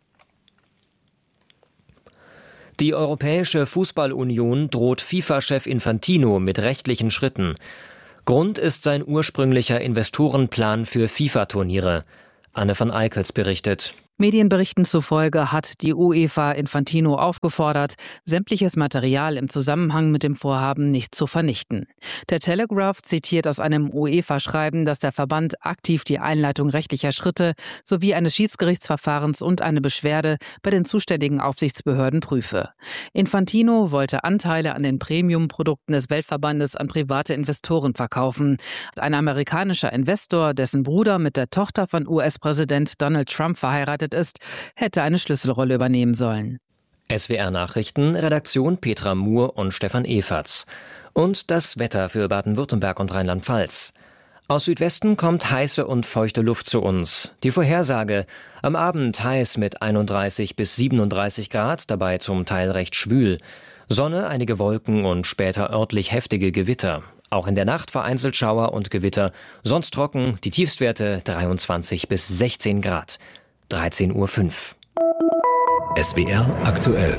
Die Europäische Fußballunion droht FIFA-Chef Infantino mit rechtlichen Schritten. Grund ist sein ursprünglicher Investorenplan für FIFA-Turniere. Anne van Eickels berichtet. Medienberichten zufolge hat die UEFA Infantino aufgefordert, sämtliches Material im Zusammenhang mit dem Vorhaben nicht zu vernichten. Der Telegraph zitiert aus einem UEFA-Schreiben, dass der Verband aktiv die Einleitung rechtlicher Schritte sowie eines Schiedsgerichtsverfahrens und eine Beschwerde bei den zuständigen Aufsichtsbehörden prüfe. Infantino wollte Anteile an den Premium-Produkten des Weltverbandes an private Investoren verkaufen. Ein amerikanischer Investor, dessen Bruder mit der Tochter von U S-Präsident Donald Trump verheiratet ist, hätte eine Schlüsselrolle übernehmen sollen. S W R-Nachrichten, Redaktion Petra Muhr und Stefan Eferts. Und das Wetter für Baden-Württemberg und Rheinland-Pfalz. Aus Südwesten kommt heiße und feuchte Luft zu uns. Die Vorhersage: am Abend heiß mit einunddreißig bis siebenunddreißig Grad, dabei zum Teil recht schwül. Sonne, einige Wolken und später örtlich heftige Gewitter. Auch in der Nacht vereinzelt Schauer und Gewitter. Sonst trocken, die Tiefstwerte dreiundzwanzig bis sechzehn Grad. dreizehn Uhr fünf. S W R aktuell.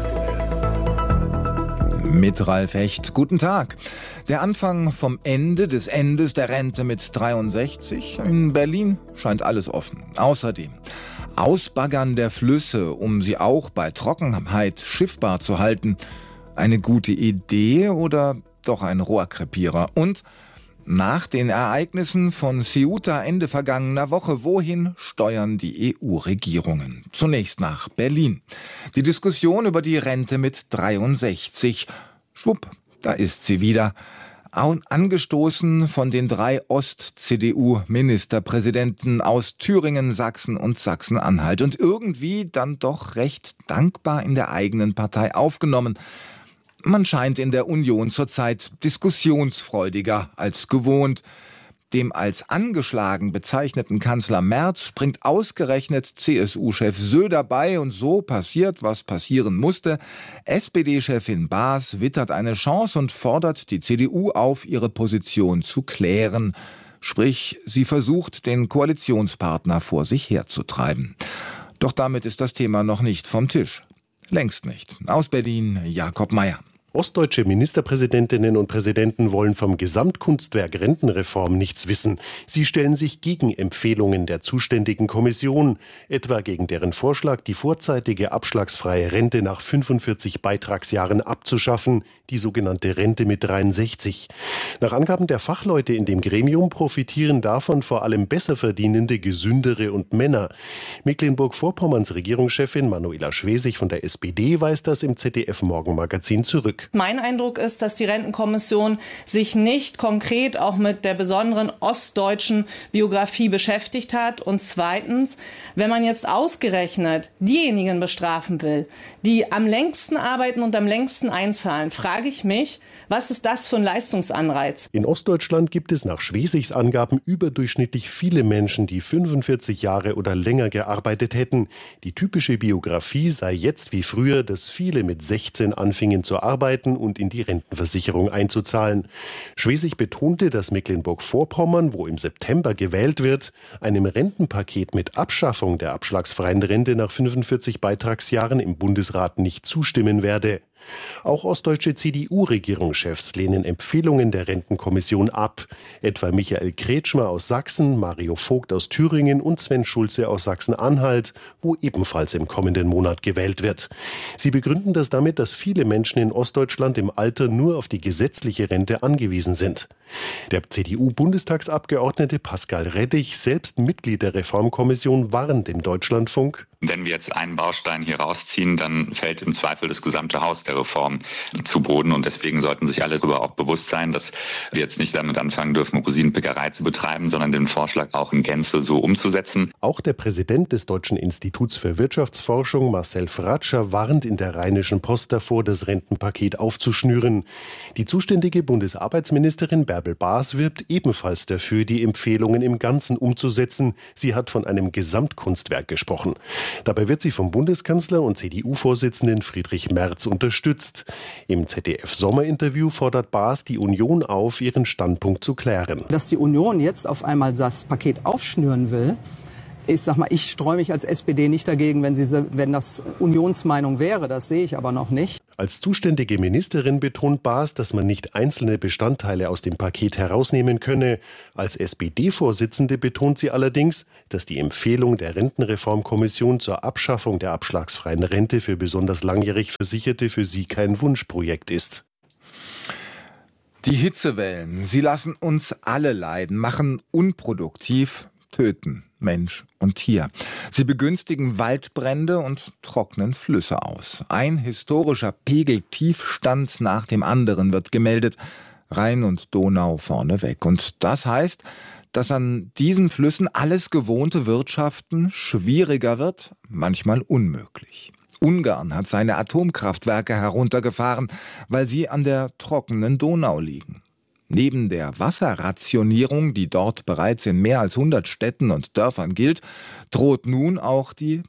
Mit Ralf Hecht. Guten Tag. Der Anfang vom Ende des Endes der Rente mit dreiundsechzig. In Berlin scheint alles offen. Außerdem Ausbaggern der Flüsse, um sie auch bei Trockenheit schiffbar zu halten. Eine gute Idee oder doch ein Rohrkrepierer? Und nach den Ereignissen von Ceuta Ende vergangener Woche, wohin steuern die E U-Regierungen? Zunächst nach Berlin. Die Diskussion über die Rente mit dreiundsechzig. Schwupp, da ist sie wieder. Angestoßen von den drei Ost-C D U-Ministerpräsidenten aus Thüringen, Sachsen und Sachsen-Anhalt. Und irgendwie dann doch recht dankbar in der eigenen Partei aufgenommen. Man scheint in der Union zurzeit diskussionsfreudiger als gewohnt. Dem als angeschlagen bezeichneten Kanzler Merz springt ausgerechnet C S U-Chef Söder bei und so passiert, was passieren musste. S P D-Chefin Baas wittert eine Chance und fordert die C D U auf, ihre Position zu klären. Sprich, sie versucht, den Koalitionspartner vor sich herzutreiben. Doch damit ist das Thema noch nicht vom Tisch. Längst nicht. Aus Berlin, Jakob Mayer. Ostdeutsche Ministerpräsidentinnen und Präsidenten wollen vom Gesamtkunstwerk Rentenreform nichts wissen. Sie stellen sich gegen Empfehlungen der zuständigen Kommission, etwa gegen deren Vorschlag, die vorzeitige abschlagsfreie Rente nach fünfundvierzig Beitragsjahren abzuschaffen, die sogenannte Rente mit dreiundsechzig. Nach Angaben der Fachleute in dem Gremium profitieren davon vor allem besser verdienende, gesündere und Männer. Mecklenburg-Vorpommerns Regierungschefin Manuela Schwesig von der S P D weist das im Z D F-Morgenmagazin zurück. Mein Eindruck ist, dass die Rentenkommission sich nicht konkret auch mit der besonderen ostdeutschen Biografie beschäftigt hat. Und zweitens, wenn man jetzt ausgerechnet diejenigen bestrafen will, die am längsten arbeiten und am längsten einzahlen, frage ich mich, was ist das für ein Leistungsanreiz? In Ostdeutschland gibt es nach Schwesigs Angaben überdurchschnittlich viele Menschen, die fünfundvierzig Jahre oder länger gearbeitet hätten. Die typische Biografie sei jetzt wie früher, dass viele mit sechzehn anfingen zu arbeiten und in die Rentenversicherung einzuzahlen. Schwesig betonte, dass Mecklenburg-Vorpommern, wo im September gewählt wird, einem Rentenpaket mit Abschaffung der abschlagsfreien Rente nach fünfundvierzig Beitragsjahren im Bundesrat nicht zustimmen werde. Auch ostdeutsche C D U-Regierungschefs lehnen Empfehlungen der Rentenkommission ab. Etwa Michael Kretschmer aus Sachsen, Mario Vogt aus Thüringen und Sven Schulze aus Sachsen-Anhalt, wo ebenfalls im kommenden Monat gewählt wird. Sie begründen das damit, dass viele Menschen in Ostdeutschland im Alter nur auf die gesetzliche Rente angewiesen sind. Der C D U-Bundestagsabgeordnete Pascal Reddich, selbst Mitglied der Reformkommission, warnt im Deutschlandfunk: Wenn wir jetzt einen Baustein hier rausziehen, dann fällt im Zweifel das gesamte Haus der Reform zu Boden. Und deswegen sollten sich alle darüber auch bewusst sein, dass wir jetzt nicht damit anfangen dürfen, Rosinenpickerei zu betreiben, sondern den Vorschlag auch in Gänze so umzusetzen. Auch der Präsident des Deutschen Instituts für Wirtschaftsforschung, Marcel Fratscher, warnt in der Rheinischen Post davor, das Rentenpaket aufzuschnüren. Die zuständige Bundesarbeitsministerin Bärbel Baas wirbt ebenfalls dafür, die Empfehlungen im Ganzen umzusetzen. Sie hat von einem Gesamtkunstwerk gesprochen. Dabei wird sie vom Bundeskanzler und C D U-Vorsitzenden Friedrich Merz unterstützt. Im Z D F-Sommerinterview fordert Baas die Union auf, ihren Standpunkt zu klären. Dass die Union jetzt auf einmal das Paket aufschnüren will, ich sag mal, ich streue mich als S P D nicht dagegen, wenn, sie, wenn das Unionsmeinung wäre. Das sehe ich aber noch nicht. Als zuständige Ministerin betont Baas, dass man nicht einzelne Bestandteile aus dem Paket herausnehmen könne. Als S P D-Vorsitzende betont sie allerdings, dass die Empfehlung der Rentenreformkommission zur Abschaffung der abschlagsfreien Rente für besonders langjährig Versicherte für sie kein Wunschprojekt ist. Die Hitzewellen, sie lassen uns alle leiden, machen unproduktiv, töten Mensch und Tier. Sie begünstigen Waldbrände und trocknen Flüsse aus. Ein historischer Pegeltiefstand nach dem anderen wird gemeldet. Rhein und Donau vorneweg. Und das heißt, dass an diesen Flüssen alles gewohnte Wirtschaften schwieriger wird, manchmal unmöglich. Ungarn hat seine Atomkraftwerke heruntergefahren, weil sie an der trockenen Donau liegen. Neben der Wasserrationierung, die dort bereits in mehr als hundert Städten und Dörfern gilt, droht nun auch die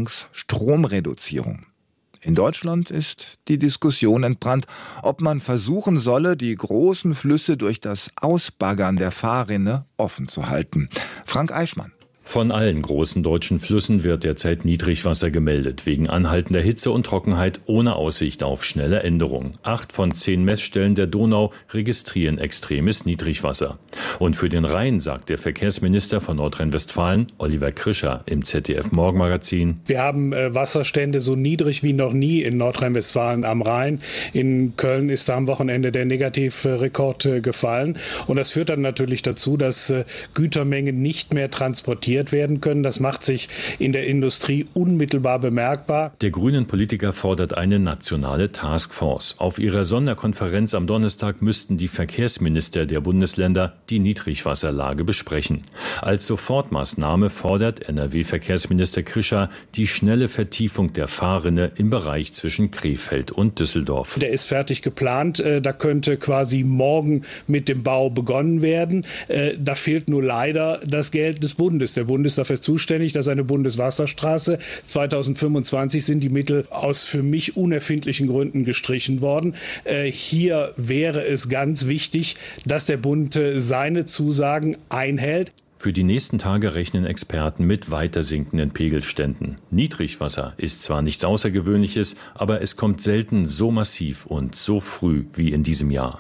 Zwangsstromreduzierung. In Deutschland ist die Diskussion entbrannt, ob man versuchen solle, die großen Flüsse durch das Ausbaggern der Fahrrinne offen zu halten. Frank Eichmann. Von allen großen deutschen Flüssen wird derzeit Niedrigwasser gemeldet, wegen anhaltender Hitze und Trockenheit ohne Aussicht auf schnelle Änderung. Acht von zehn Messstellen der Donau registrieren extremes Niedrigwasser. Und für den Rhein sagt der Verkehrsminister von Nordrhein-Westfalen, Oliver Krischer, im Z D F-Morgenmagazin: Wir haben äh, Wasserstände so niedrig wie noch nie in Nordrhein-Westfalen am Rhein. In Köln ist da am Wochenende der Negativrekord äh, gefallen. Und das führt dann natürlich dazu, dass äh, Gütermengen nicht mehr transportiert werden können. Das macht sich in der Industrie unmittelbar bemerkbar. Der grünen Politiker fordert eine nationale Taskforce. Auf ihrer Sonderkonferenz am Donnerstag müssten die Verkehrsminister der Bundesländer die Niedrigwasserlage besprechen. Als Sofortmaßnahme fordert N R W-Verkehrsminister Krischer die schnelle Vertiefung der Fahrrinne im Bereich zwischen Krefeld und Düsseldorf. Der ist fertig geplant. Da könnte quasi morgen mit dem Bau begonnen werden. Da fehlt nur leider das Geld des Bundes. Der Bund ist dafür zuständig, dass eine Bundeswasserstraße zweitausendfünfundzwanzig sind die Mittel aus für mich unerfindlichen Gründen gestrichen worden. Äh, hier wäre es ganz wichtig, dass der Bund äh, seine Zusagen einhält. Für die nächsten Tage rechnen Experten mit weiter sinkenden Pegelständen. Niedrigwasser ist zwar nichts Außergewöhnliches, aber es kommt selten so massiv und so früh wie in diesem Jahr.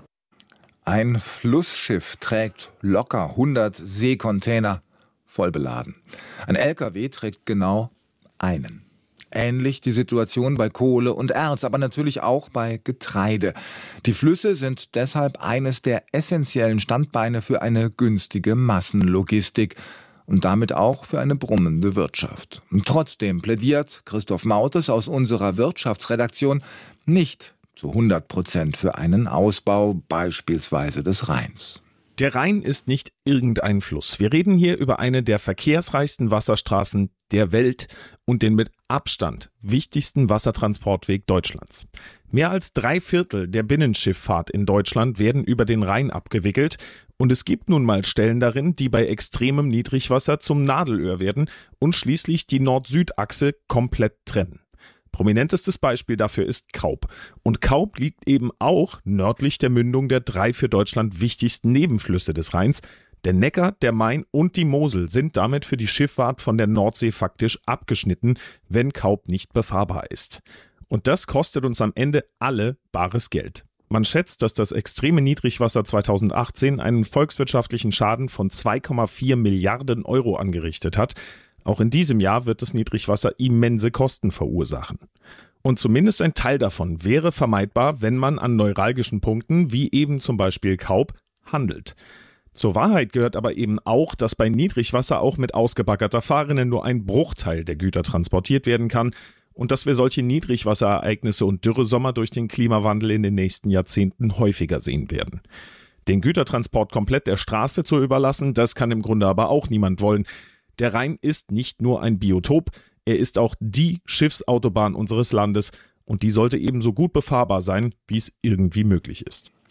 Ein Flussschiff trägt locker hundert Seekontainer. Voll beladen. Ein L K W trägt genau einen. Ähnlich die Situation bei Kohle und Erz, aber natürlich auch bei Getreide. Die Flüsse sind deshalb eines der essentiellen Standbeine für eine günstige Massenlogistik und damit auch für eine brummende Wirtschaft. Und trotzdem plädiert Christoph Mautes aus unserer Wirtschaftsredaktion nicht zu hundert Prozent für einen Ausbau beispielsweise des Rheins. Der Rhein ist nicht irgendein Fluss. Wir reden hier über eine der verkehrsreichsten Wasserstraßen der Welt und den mit Abstand wichtigsten Wassertransportweg Deutschlands. Mehr als drei Viertel der Binnenschifffahrt in Deutschland werden über den Rhein abgewickelt und es gibt nun mal Stellen darin, die bei extremem Niedrigwasser zum Nadelöhr werden und schließlich die Nord-Süd-Achse komplett trennen. Prominentestes Beispiel dafür ist Kaub. Und Kaub liegt eben auch nördlich der Mündung der drei für Deutschland wichtigsten Nebenflüsse des Rheins. Der Neckar, der Main und die Mosel sind damit für die Schifffahrt von der Nordsee faktisch abgeschnitten, wenn Kaub nicht befahrbar ist. Und das kostet uns am Ende alle bares Geld. Man schätzt, dass das extreme Niedrigwasser zweitausendachtzehn einen volkswirtschaftlichen Schaden von zwei Komma vier Milliarden Euro angerichtet hat. Auch in diesem Jahr wird das Niedrigwasser immense Kosten verursachen. Und zumindest ein Teil davon wäre vermeidbar, wenn man an neuralgischen Punkten, wie eben zum Beispiel Kaub, handelt. Zur Wahrheit gehört aber eben auch, dass bei Niedrigwasser auch mit ausgebaggerter Fahrrinne nur ein Bruchteil der Güter transportiert werden kann und dass wir solche Niedrigwasserereignisse und Dürresommer durch den Klimawandel in den nächsten Jahrzehnten häufiger sehen werden. Den Gütertransport komplett der Straße zu überlassen, das kann im Grunde aber auch niemand wollen. Der Rhein ist nicht nur ein Biotop, er ist auch die Schiffsautobahn unseres Landes und die sollte ebenso gut befahrbar sein, wie es irgendwie möglich ist.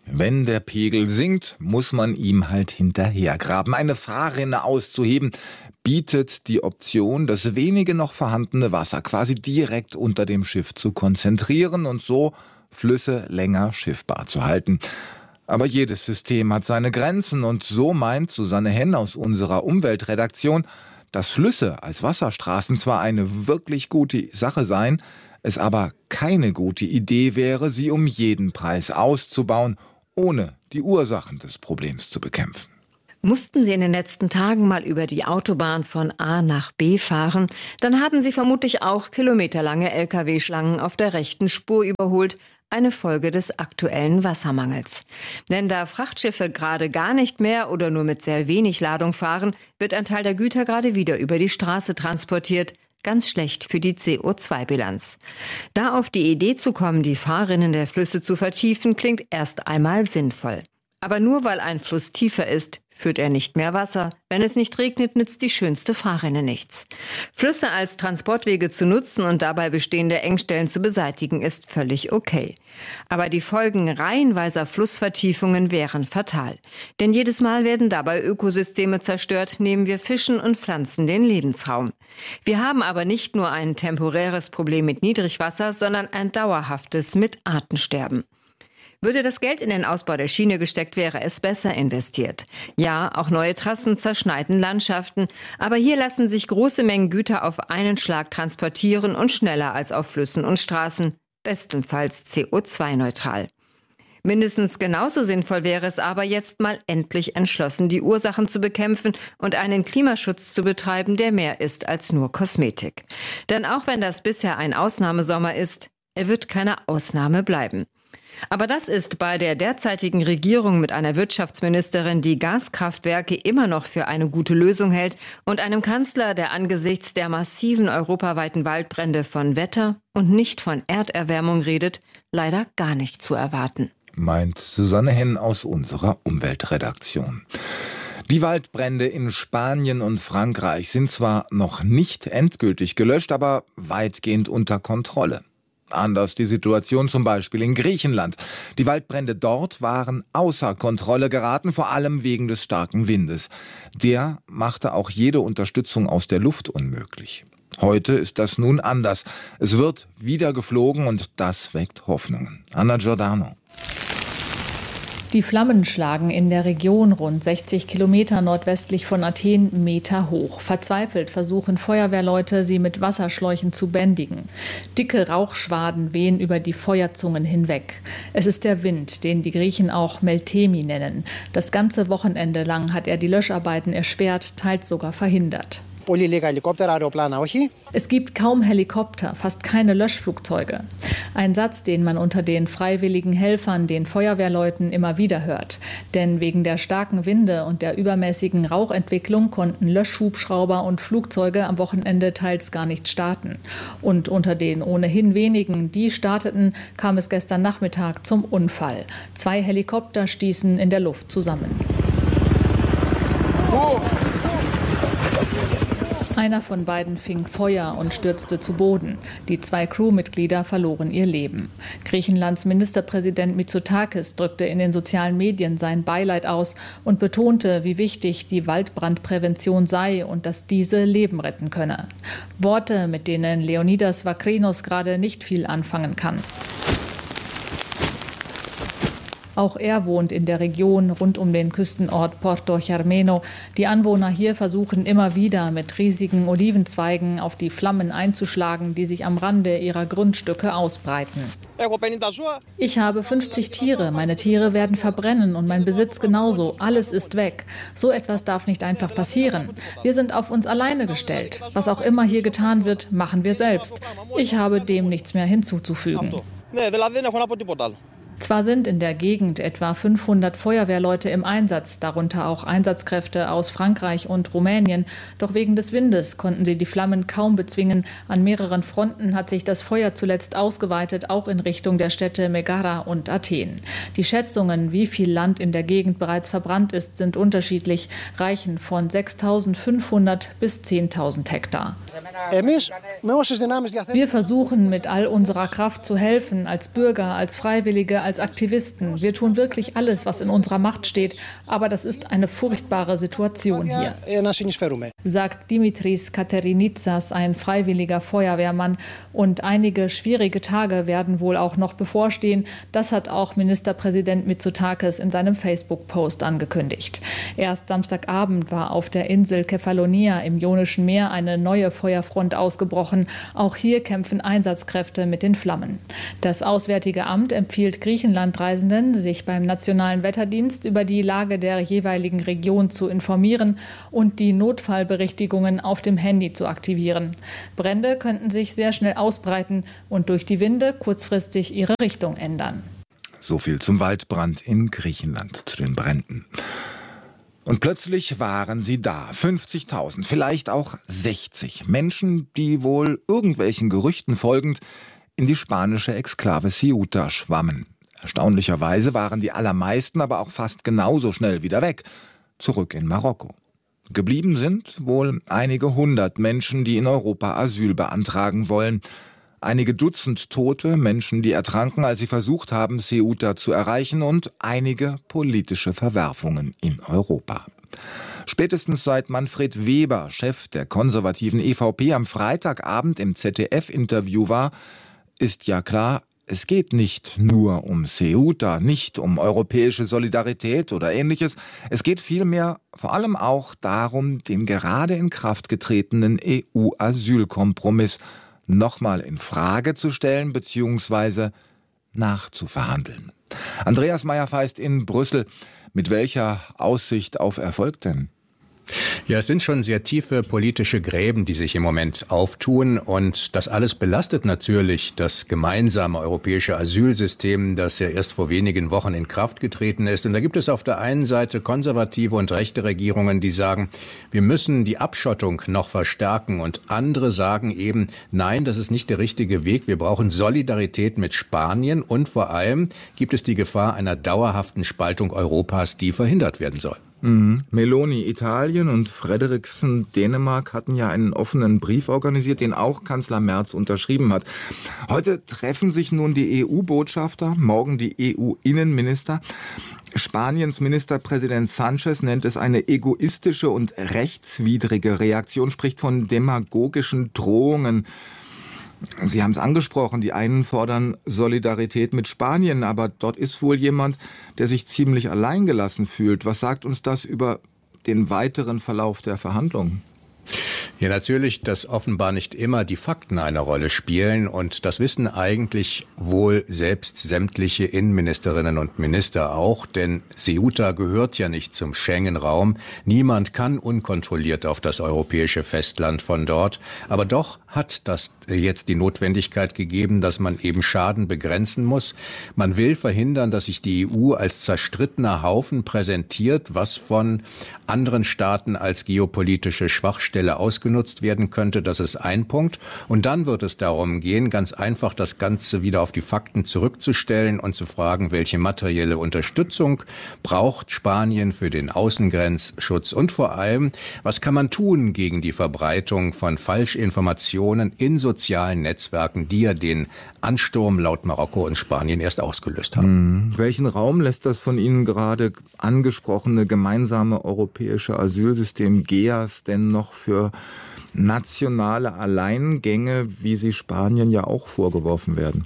Wenn der Pegel sinkt, muss man ihm halt hinterhergraben. Eine Fahrrinne auszuheben bietet die Option, das wenige noch vorhandene Wasser quasi direkt unter dem Schiff zu konzentrieren und so Flüsse länger schiffbar zu halten. Aber jedes System hat seine Grenzen und so meint Susanne Henn aus unserer Umweltredaktion, dass Flüsse als Wasserstraßen zwar eine wirklich gute Sache seien, es aber keine gute Idee wäre, sie um jeden Preis auszubauen, ohne die Ursachen des Problems zu bekämpfen. Mussten Sie in den letzten Tagen mal über die Autobahn von A nach B fahren, dann haben Sie vermutlich auch kilometerlange L K W-Schlangen auf der rechten Spur überholt, eine Folge des aktuellen Wassermangels. Denn da Frachtschiffe gerade gar nicht mehr oder nur mit sehr wenig Ladung fahren, wird ein Teil der Güter gerade wieder über die Straße transportiert. Ganz schlecht für die C O zwei Bilanz. Da auf die Idee zu kommen, die Fahrrinnen der Flüsse zu vertiefen, klingt erst einmal sinnvoll. Aber nur weil ein Fluss tiefer ist, führt er nicht mehr Wasser. Wenn es nicht regnet, nützt die schönste Fahrrinne nichts. Flüsse als Transportwege zu nutzen und dabei bestehende Engstellen zu beseitigen, ist völlig okay. Aber die Folgen reihenweiser Flussvertiefungen wären fatal. Denn jedes Mal werden dabei Ökosysteme zerstört, nehmen wir Fischen und Pflanzen den Lebensraum. Wir haben aber nicht nur ein temporäres Problem mit Niedrigwasser, sondern ein dauerhaftes mit Artensterben. Würde das Geld in den Ausbau der Schiene gesteckt, wäre es besser investiert. Ja, auch neue Trassen zerschneiden Landschaften, aber hier lassen sich große Mengen Güter auf einen Schlag transportieren und schneller als auf Flüssen und Straßen, bestenfalls C O zwei neutral. Mindestens genauso sinnvoll wäre es aber jetzt mal endlich entschlossen, die Ursachen zu bekämpfen und einen Klimaschutz zu betreiben, der mehr ist als nur Kosmetik. Denn auch wenn das bisher ein Ausnahmesommer ist, er wird keine Ausnahme bleiben. Aber das ist bei der derzeitigen Regierung mit einer Wirtschaftsministerin, die Gaskraftwerke immer noch für eine gute Lösung hält, und einem Kanzler, der angesichts der massiven europaweiten Waldbrände von Wetter und nicht von Erderwärmung redet, leider gar nicht zu erwarten. Meint Susanne Henn aus unserer Umweltredaktion. Die Waldbrände in Spanien und Frankreich sind zwar noch nicht endgültig gelöscht, aber weitgehend unter Kontrolle. Anders die Situation zum Beispiel in Griechenland. Die Waldbrände dort waren außer Kontrolle geraten, vor allem wegen des starken Windes. Der machte auch jede Unterstützung aus der Luft unmöglich. Heute ist das nun anders. Es wird wieder geflogen und das weckt Hoffnungen. Anna Giordano. Die Flammen schlagen in der Region rund sechzig Kilometer nordwestlich von Athen Meter hoch. Verzweifelt versuchen Feuerwehrleute, sie mit Wasserschläuchen zu bändigen. Dicke Rauchschwaden wehen über die Feuerzungen hinweg. Es ist der Wind, den die Griechen auch Meltemi nennen. Das ganze Wochenende lang hat er die Löscharbeiten erschwert, teils sogar verhindert. Es gibt kaum Helikopter, fast keine Löschflugzeuge. Ein Satz, den man unter den freiwilligen Helfern, den Feuerwehrleuten, immer wieder hört. Denn wegen der starken Winde und der übermäßigen Rauchentwicklung konnten Löschhubschrauber und Flugzeuge am Wochenende teils gar nicht starten. Und unter den ohnehin wenigen, die starteten, kam es gestern Nachmittag zum Unfall. Zwei Helikopter stießen in der Luft zusammen. Oh. Einer von beiden fing Feuer und stürzte zu Boden. Die zwei Crewmitglieder verloren ihr Leben. Griechenlands Ministerpräsident Mitsotakis drückte in den sozialen Medien sein Beileid aus und betonte, wie wichtig die Waldbrandprävention sei und dass diese Leben retten könne. Worte, mit denen Leonidas Vakrinos gerade nicht viel anfangen kann. Auch er wohnt in der Region rund um den Küstenort Porto Germeno. Die Anwohner hier versuchen immer wieder mit riesigen Olivenzweigen auf die Flammen einzuschlagen, die sich am Rande ihrer Grundstücke ausbreiten. Ich habe fünfzig Tiere. Meine Tiere werden verbrennen und mein Besitz genauso. Alles ist weg. So etwas darf nicht einfach passieren. Wir sind auf uns alleine gestellt. Was auch immer hier getan wird, machen wir selbst. Ich habe dem nichts mehr hinzuzufügen. Zwar sind in der Gegend etwa fünfhundert Feuerwehrleute im Einsatz, darunter auch Einsatzkräfte aus Frankreich und Rumänien, doch wegen des Windes konnten sie die Flammen kaum bezwingen. An mehreren Fronten hat sich das Feuer zuletzt ausgeweitet, auch in Richtung der Städte Megara und Athen. Die Schätzungen, wie viel Land in der Gegend bereits verbrannt ist, sind unterschiedlich, reichen von sechstausendfünfhundert bis zehntausend Hektar. Wir versuchen mit all unserer Kraft zu helfen, als Bürger, als Freiwillige, als Aktivisten. Wir tun wirklich alles, was in unserer Macht steht. Aber das ist eine furchtbare Situation hier, sagt Dimitris Katerinitsas, ein freiwilliger Feuerwehrmann. Und einige schwierige Tage werden wohl auch noch bevorstehen. Das hat auch Ministerpräsident Mitsotakis in seinem Facebook-Post angekündigt. Erst Samstagabend war auf der Insel Kefalonia im Ionischen Meer eine neue Feuerfront ausgebrochen. Auch hier kämpfen Einsatzkräfte mit den Flammen. Das Auswärtige Amt empfiehlt Griechenland-Reisenden, sich beim Nationalen Wetterdienst über die Lage der jeweiligen Region zu informieren und die Notfallberichtigungen auf dem Handy zu aktivieren. Brände könnten sich sehr schnell ausbreiten und durch die Winde kurzfristig ihre Richtung ändern. So viel zum Waldbrand in Griechenland, zu den Bränden. Und plötzlich waren sie da, fünfzigtausend, vielleicht auch sechzig Menschen, die wohl irgendwelchen Gerüchten folgend in die spanische Exklave Ceuta schwammen. Erstaunlicherweise waren die allermeisten aber auch fast genauso schnell wieder weg, zurück in Marokko. Geblieben sind wohl einige hundert Menschen, die in Europa Asyl beantragen wollen. Einige Dutzend Tote, Menschen, die ertranken, als sie versucht haben, Ceuta zu erreichen, und einige politische Verwerfungen in Europa. Spätestens seit Manfred Weber, Chef der konservativen E V P, am Freitagabend im Z D F-Interview war, ist ja klar, es geht nicht nur um Ceuta, nicht um europäische Solidarität oder Ähnliches. Es geht vielmehr vor allem auch darum, den gerade in Kraft getretenen E U-Asylkompromiss nochmal in Frage zu stellen bzw. nachzuverhandeln. Andreas Meyer-Feist in Brüssel. Mit welcher Aussicht auf Erfolg denn? Ja, es sind schon sehr tiefe politische Gräben, die sich im Moment auftun, und das alles belastet natürlich das gemeinsame europäische Asylsystem, das ja erst vor wenigen Wochen in Kraft getreten ist. Und da gibt es auf der einen Seite konservative und rechte Regierungen, die sagen, wir müssen die Abschottung noch verstärken, und andere sagen eben, nein, das ist nicht der richtige Weg, wir brauchen Solidarität mit Spanien, und vor allem gibt es die Gefahr einer dauerhaften Spaltung Europas, die verhindert werden soll. Mhm. Meloni Italien und Frederiksen Dänemark hatten ja einen offenen Brief organisiert, den auch Kanzler Merz unterschrieben hat. Heute treffen sich nun die E U-Botschafter, morgen die E U-Innenminister. Spaniens Ministerpräsident Sánchez nennt es eine egoistische und rechtswidrige Reaktion, spricht von demagogischen Drohungen. Sie haben es angesprochen, die einen fordern Solidarität mit Spanien, aber dort ist wohl jemand, der sich ziemlich alleingelassen fühlt. Was sagt uns das über den weiteren Verlauf der Verhandlungen? Ja, natürlich, dass offenbar nicht immer die Fakten eine Rolle spielen, und das wissen eigentlich wohl selbst sämtliche Innenministerinnen und Minister auch, denn Ceuta gehört ja nicht zum Schengen-Raum. Niemand kann unkontrolliert auf das europäische Festland von dort, aber doch hat das jetzt die Notwendigkeit gegeben, dass man eben Schaden begrenzen muss. Man will verhindern, dass sich die E U als zerstrittener Haufen präsentiert, was von anderen Staaten als geopolitische Schwachstelle ausgenutzt werden könnte. Das ist ein Punkt. Und dann wird es darum gehen, ganz einfach das Ganze wieder auf die Fakten zurückzustellen und zu fragen, welche materielle Unterstützung braucht Spanien für den Außengrenzschutz, und vor allem, was kann man tun gegen die Verbreitung von Falschinformationen in sozialen Netzwerken, die ja den Ansturm laut Marokko und Spanien erst ausgelöst haben. Hm. Welchen Raum lässt das von Ihnen gerade angesprochene gemeinsame europäische Asylsystem G E A S denn noch für nationale Alleingänge, wie sie Spanien ja auch vorgeworfen werden?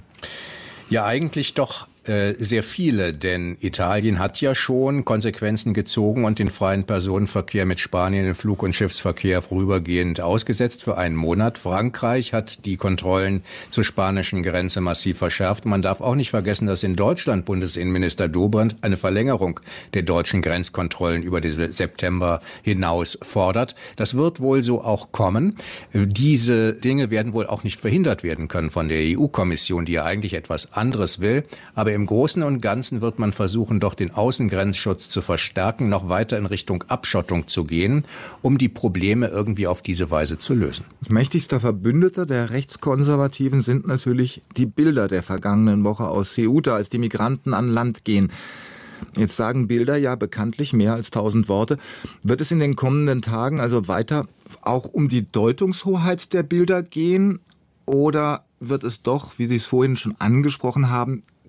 Ja, eigentlich doch äh, sehr viele, denn Italien hat ja schon Konsequenzen gezogen und den freien Personenverkehr mit Spanien im Flug- und Schiffsverkehr vorübergehend ausgesetzt für einen Monat. Frankreich hat die Kontrollen zur spanischen Grenze massiv verschärft. Man darf auch nicht vergessen, dass in Deutschland Bundesinnenminister Dobrindt eine Verlängerung der deutschen Grenzkontrollen über den September hinaus fordert. Das wird wohl so auch kommen. Diese Dinge werden wohl auch nicht verhindert werden können von der E U-Kommission, die ja eigentlich etwas anderes will. Aber im Großen und Ganzen wird man versuchen, doch den Außengrenzschutz zu verstärken, noch weiter in Richtung Abschottung zu gehen, um die Probleme irgendwie auf diese Weise zu lösen. Mächtigster Verbündeter der Rechtskonservativen sind natürlich die Bilder der vergangenen Woche aus Ceuta, als die Migranten an Land gehen. Jetzt sagen Bilder ja bekanntlich mehr als tausend Worte. Wird es in den kommenden Tagen also weiter auch um die Deutungshoheit der Bilder gehen? Oder wird es doch, wie Sie es vorhin schon angesprochen haben,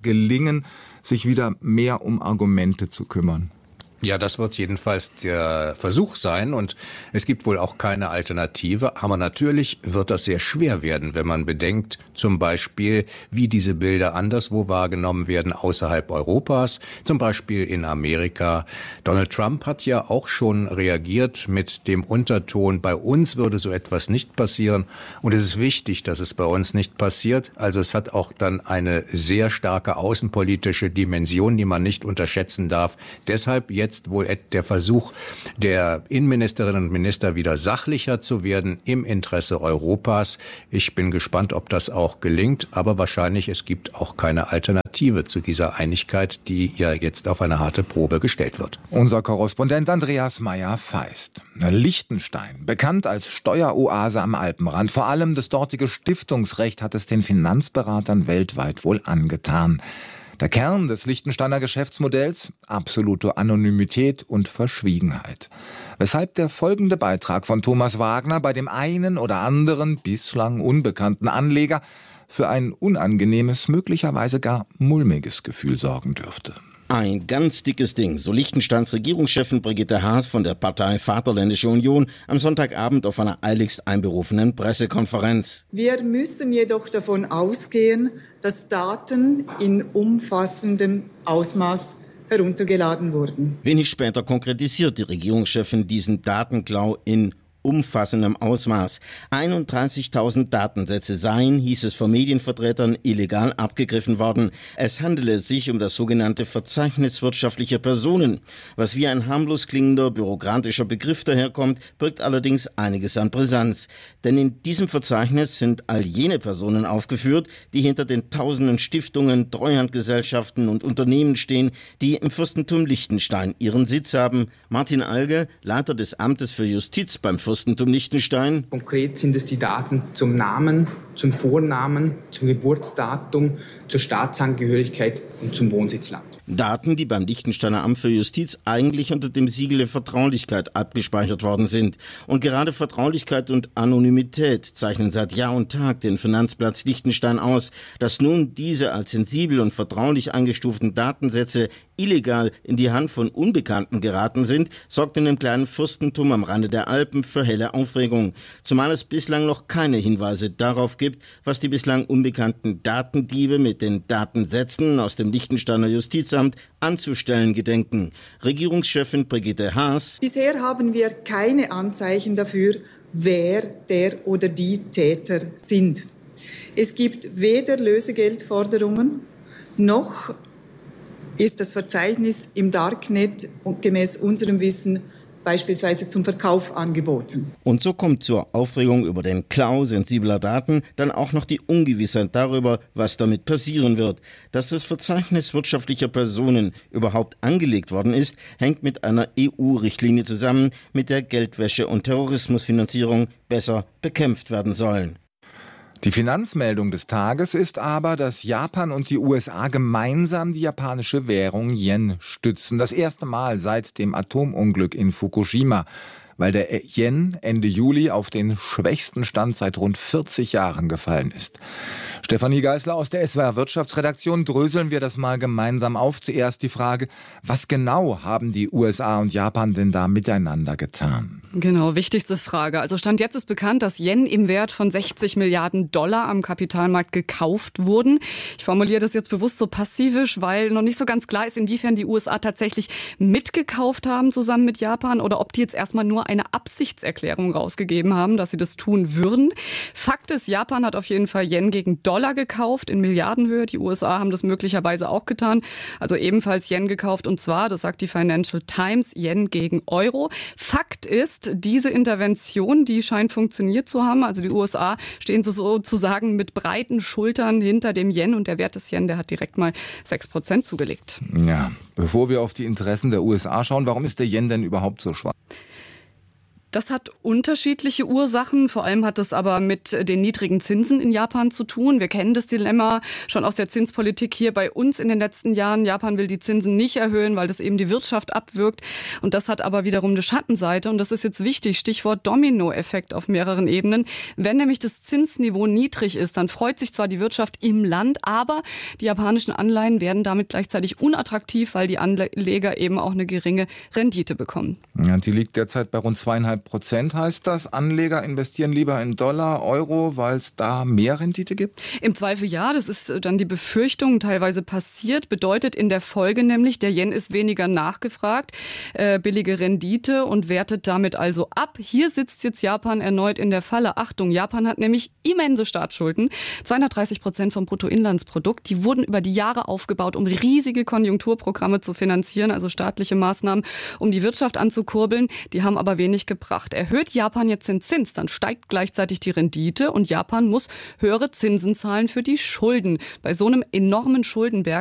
gelingen, sich wieder mehr um Argumente zu kümmern? Ja, das wird jedenfalls der Versuch sein und es gibt wohl auch keine Alternative. Aber natürlich wird das sehr schwer werden, wenn man bedenkt, zum Beispiel, wie diese Bilder anderswo wahrgenommen werden außerhalb Europas, zum Beispiel in Amerika. Donald Trump hat ja auch schon reagiert mit dem Unterton, bei uns würde so etwas nicht passieren und es ist wichtig, dass es bei uns nicht passiert. Also es hat auch dann eine sehr starke außenpolitische Dimension, die man nicht unterschätzen darf. Deshalb jetzt Jetzt wohl der Versuch der Innenministerinnen und Minister wieder sachlicher zu werden im Interesse Europas. Ich bin gespannt, ob das auch gelingt, aber wahrscheinlich es gibt auch keine Alternative zu dieser Einigkeit, die ja jetzt auf eine harte Probe gestellt wird. Unser Korrespondent Andreas Meyer-Feist. Liechtenstein, bekannt als Steueroase am Alpenrand. Vor allem das dortige Stiftungsrecht hat es den Finanzberatern weltweit wohl angetan. Der Kern des Liechtensteiner Geschäftsmodells? Absolute Anonymität und Verschwiegenheit. Weshalb der folgende Beitrag von Thomas Wagner bei dem einen oder anderen bislang unbekannten Anleger für ein unangenehmes, möglicherweise gar mulmiges Gefühl sorgen dürfte. Ein ganz dickes Ding, so Liechtensteins Regierungschefin Brigitte Haas von der Partei Vaterländische Union am Sonntagabend auf einer eiligst einberufenen Pressekonferenz. Wir müssen jedoch davon ausgehen, dass Daten in umfassendem Ausmaß heruntergeladen wurden. Wenig später konkretisiert die Regierungschefin diesen Datenklau in umfassendem Ausmaß. einunddreißigtausend Datensätze seien, hieß es von Medienvertretern, illegal abgegriffen worden. Es handele sich um das sogenannte Verzeichnis wirtschaftlicher Personen. Was wie ein harmlos klingender bürokratischer Begriff daherkommt, birgt allerdings einiges an Brisanz. Denn in diesem Verzeichnis sind all jene Personen aufgeführt, die hinter den tausenden Stiftungen, Treuhandgesellschaften und Unternehmen stehen, die im Fürstentum Liechtenstein ihren Sitz haben. Martin Alge, Leiter des Amtes für Justiz beim Fürstentum Liechtenstein. Konkret sind es die Daten zum Namen, zum Vornamen, zum Geburtsdatum, zur Staatsangehörigkeit und zum Wohnsitzland. Daten, die beim Liechtensteiner Amt für Justiz eigentlich unter dem Siegel der Vertraulichkeit abgespeichert worden sind. Und gerade Vertraulichkeit und Anonymität zeichnen seit Jahr und Tag den Finanzplatz Liechtenstein aus. Dass nun diese als sensibel und vertraulich eingestuften Datensätze illegal in die Hand von Unbekannten geraten sind, sorgt in dem kleinen Fürstentum am Rande der Alpen für helle Aufregung. Zumal es bislang noch keine Hinweise darauf gibt, was die bislang unbekannten Datendiebe mit den Datensätzen aus dem Liechtensteiner Justizamt anzustellen gedenken. Regierungschefin Brigitte Haas. Bisher haben wir keine Anzeichen dafür, wer der oder die Täter sind. Es gibt weder Lösegeldforderungen noch ist das Verzeichnis im Darknet gemäß unserem Wissen beispielsweise zum Verkauf angeboten. Und so kommt zur Aufregung über den Klau sensibler Daten dann auch noch die Ungewissheit darüber, was damit passieren wird. Dass das Verzeichnis wirtschaftlicher Personen überhaupt angelegt worden ist, hängt mit einer E U-Richtlinie zusammen, mit der Geldwäsche und Terrorismusfinanzierung besser bekämpft werden sollen. Die Finanzmeldung des Tages ist aber, dass Japan und die U S A gemeinsam die japanische Währung Yen stützen. Das erste Mal seit dem Atomunglück in Fukushima, weil der Yen Ende Juli auf den schwächsten Stand seit rund vierzig Jahren gefallen ist. Stefanie Geisler aus der S W R Wirtschaftsredaktion, dröseln wir das mal gemeinsam auf. Zuerst die Frage, was genau haben die U S A und Japan denn da miteinander getan? Genau, wichtigste Frage. Also Stand jetzt ist bekannt, dass Yen im Wert von sechzig Milliarden Dollar am Kapitalmarkt gekauft wurden. Ich formuliere das jetzt bewusst so passivisch, weil noch nicht so ganz klar ist, inwiefern die U S A tatsächlich mitgekauft haben zusammen mit Japan oder ob die jetzt erstmal nur eine Absichtserklärung rausgegeben haben, dass sie das tun würden. Fakt ist, Japan hat auf jeden Fall Yen gegen Dollar gekauft in Milliardenhöhe. Die U S A haben das möglicherweise auch getan. Also ebenfalls Yen gekauft und zwar, das sagt die Financial Times, Yen gegen Euro. Fakt ist, diese Intervention, die scheint funktioniert zu haben. Also die U S A stehen sozusagen mit breiten Schultern hinter dem Yen und der Wert des Yen, der hat direkt mal sechs Prozent zugelegt. Ja, bevor wir auf die Interessen der U S A schauen, warum ist der Yen denn überhaupt so schwach? Das hat unterschiedliche Ursachen. Vor allem hat es aber mit den niedrigen Zinsen in Japan zu tun. Wir kennen das Dilemma schon aus der Zinspolitik hier bei uns in den letzten Jahren. Japan will die Zinsen nicht erhöhen, weil das eben die Wirtschaft abwirkt. Und das hat aber wiederum eine Schattenseite. Und das ist jetzt wichtig. Stichwort Dominoeffekt auf mehreren Ebenen. Wenn nämlich das Zinsniveau niedrig ist, dann freut sich zwar die Wirtschaft im Land, aber die japanischen Anleihen werden damit gleichzeitig unattraktiv, weil die Anleger eben auch eine geringe Rendite bekommen. Ja, die liegt derzeit bei rund zweieinhalb Prozent, heißt das. Anleger investieren lieber in Dollar, Euro, weil es da mehr Rendite gibt? Im Zweifel ja, das ist dann die Befürchtung, teilweise passiert. Bedeutet in der Folge nämlich, der Yen ist weniger nachgefragt, äh, billige Rendite und wertet damit also ab. Hier sitzt jetzt Japan erneut in der Falle. Achtung, Japan hat nämlich immense Staatsschulden, zweihundertdreißig Prozent vom Bruttoinlandsprodukt. Die wurden über die Jahre aufgebaut, um riesige Konjunkturprogramme zu finanzieren, also staatliche Maßnahmen, um die Wirtschaft anzukurbeln. Die haben aber wenig gebracht. Erhöht Japan jetzt den Zins, dann steigt gleichzeitig die Rendite und Japan muss höhere Zinsen zahlen für die Schulden. Bei so einem enormen Schuldenberg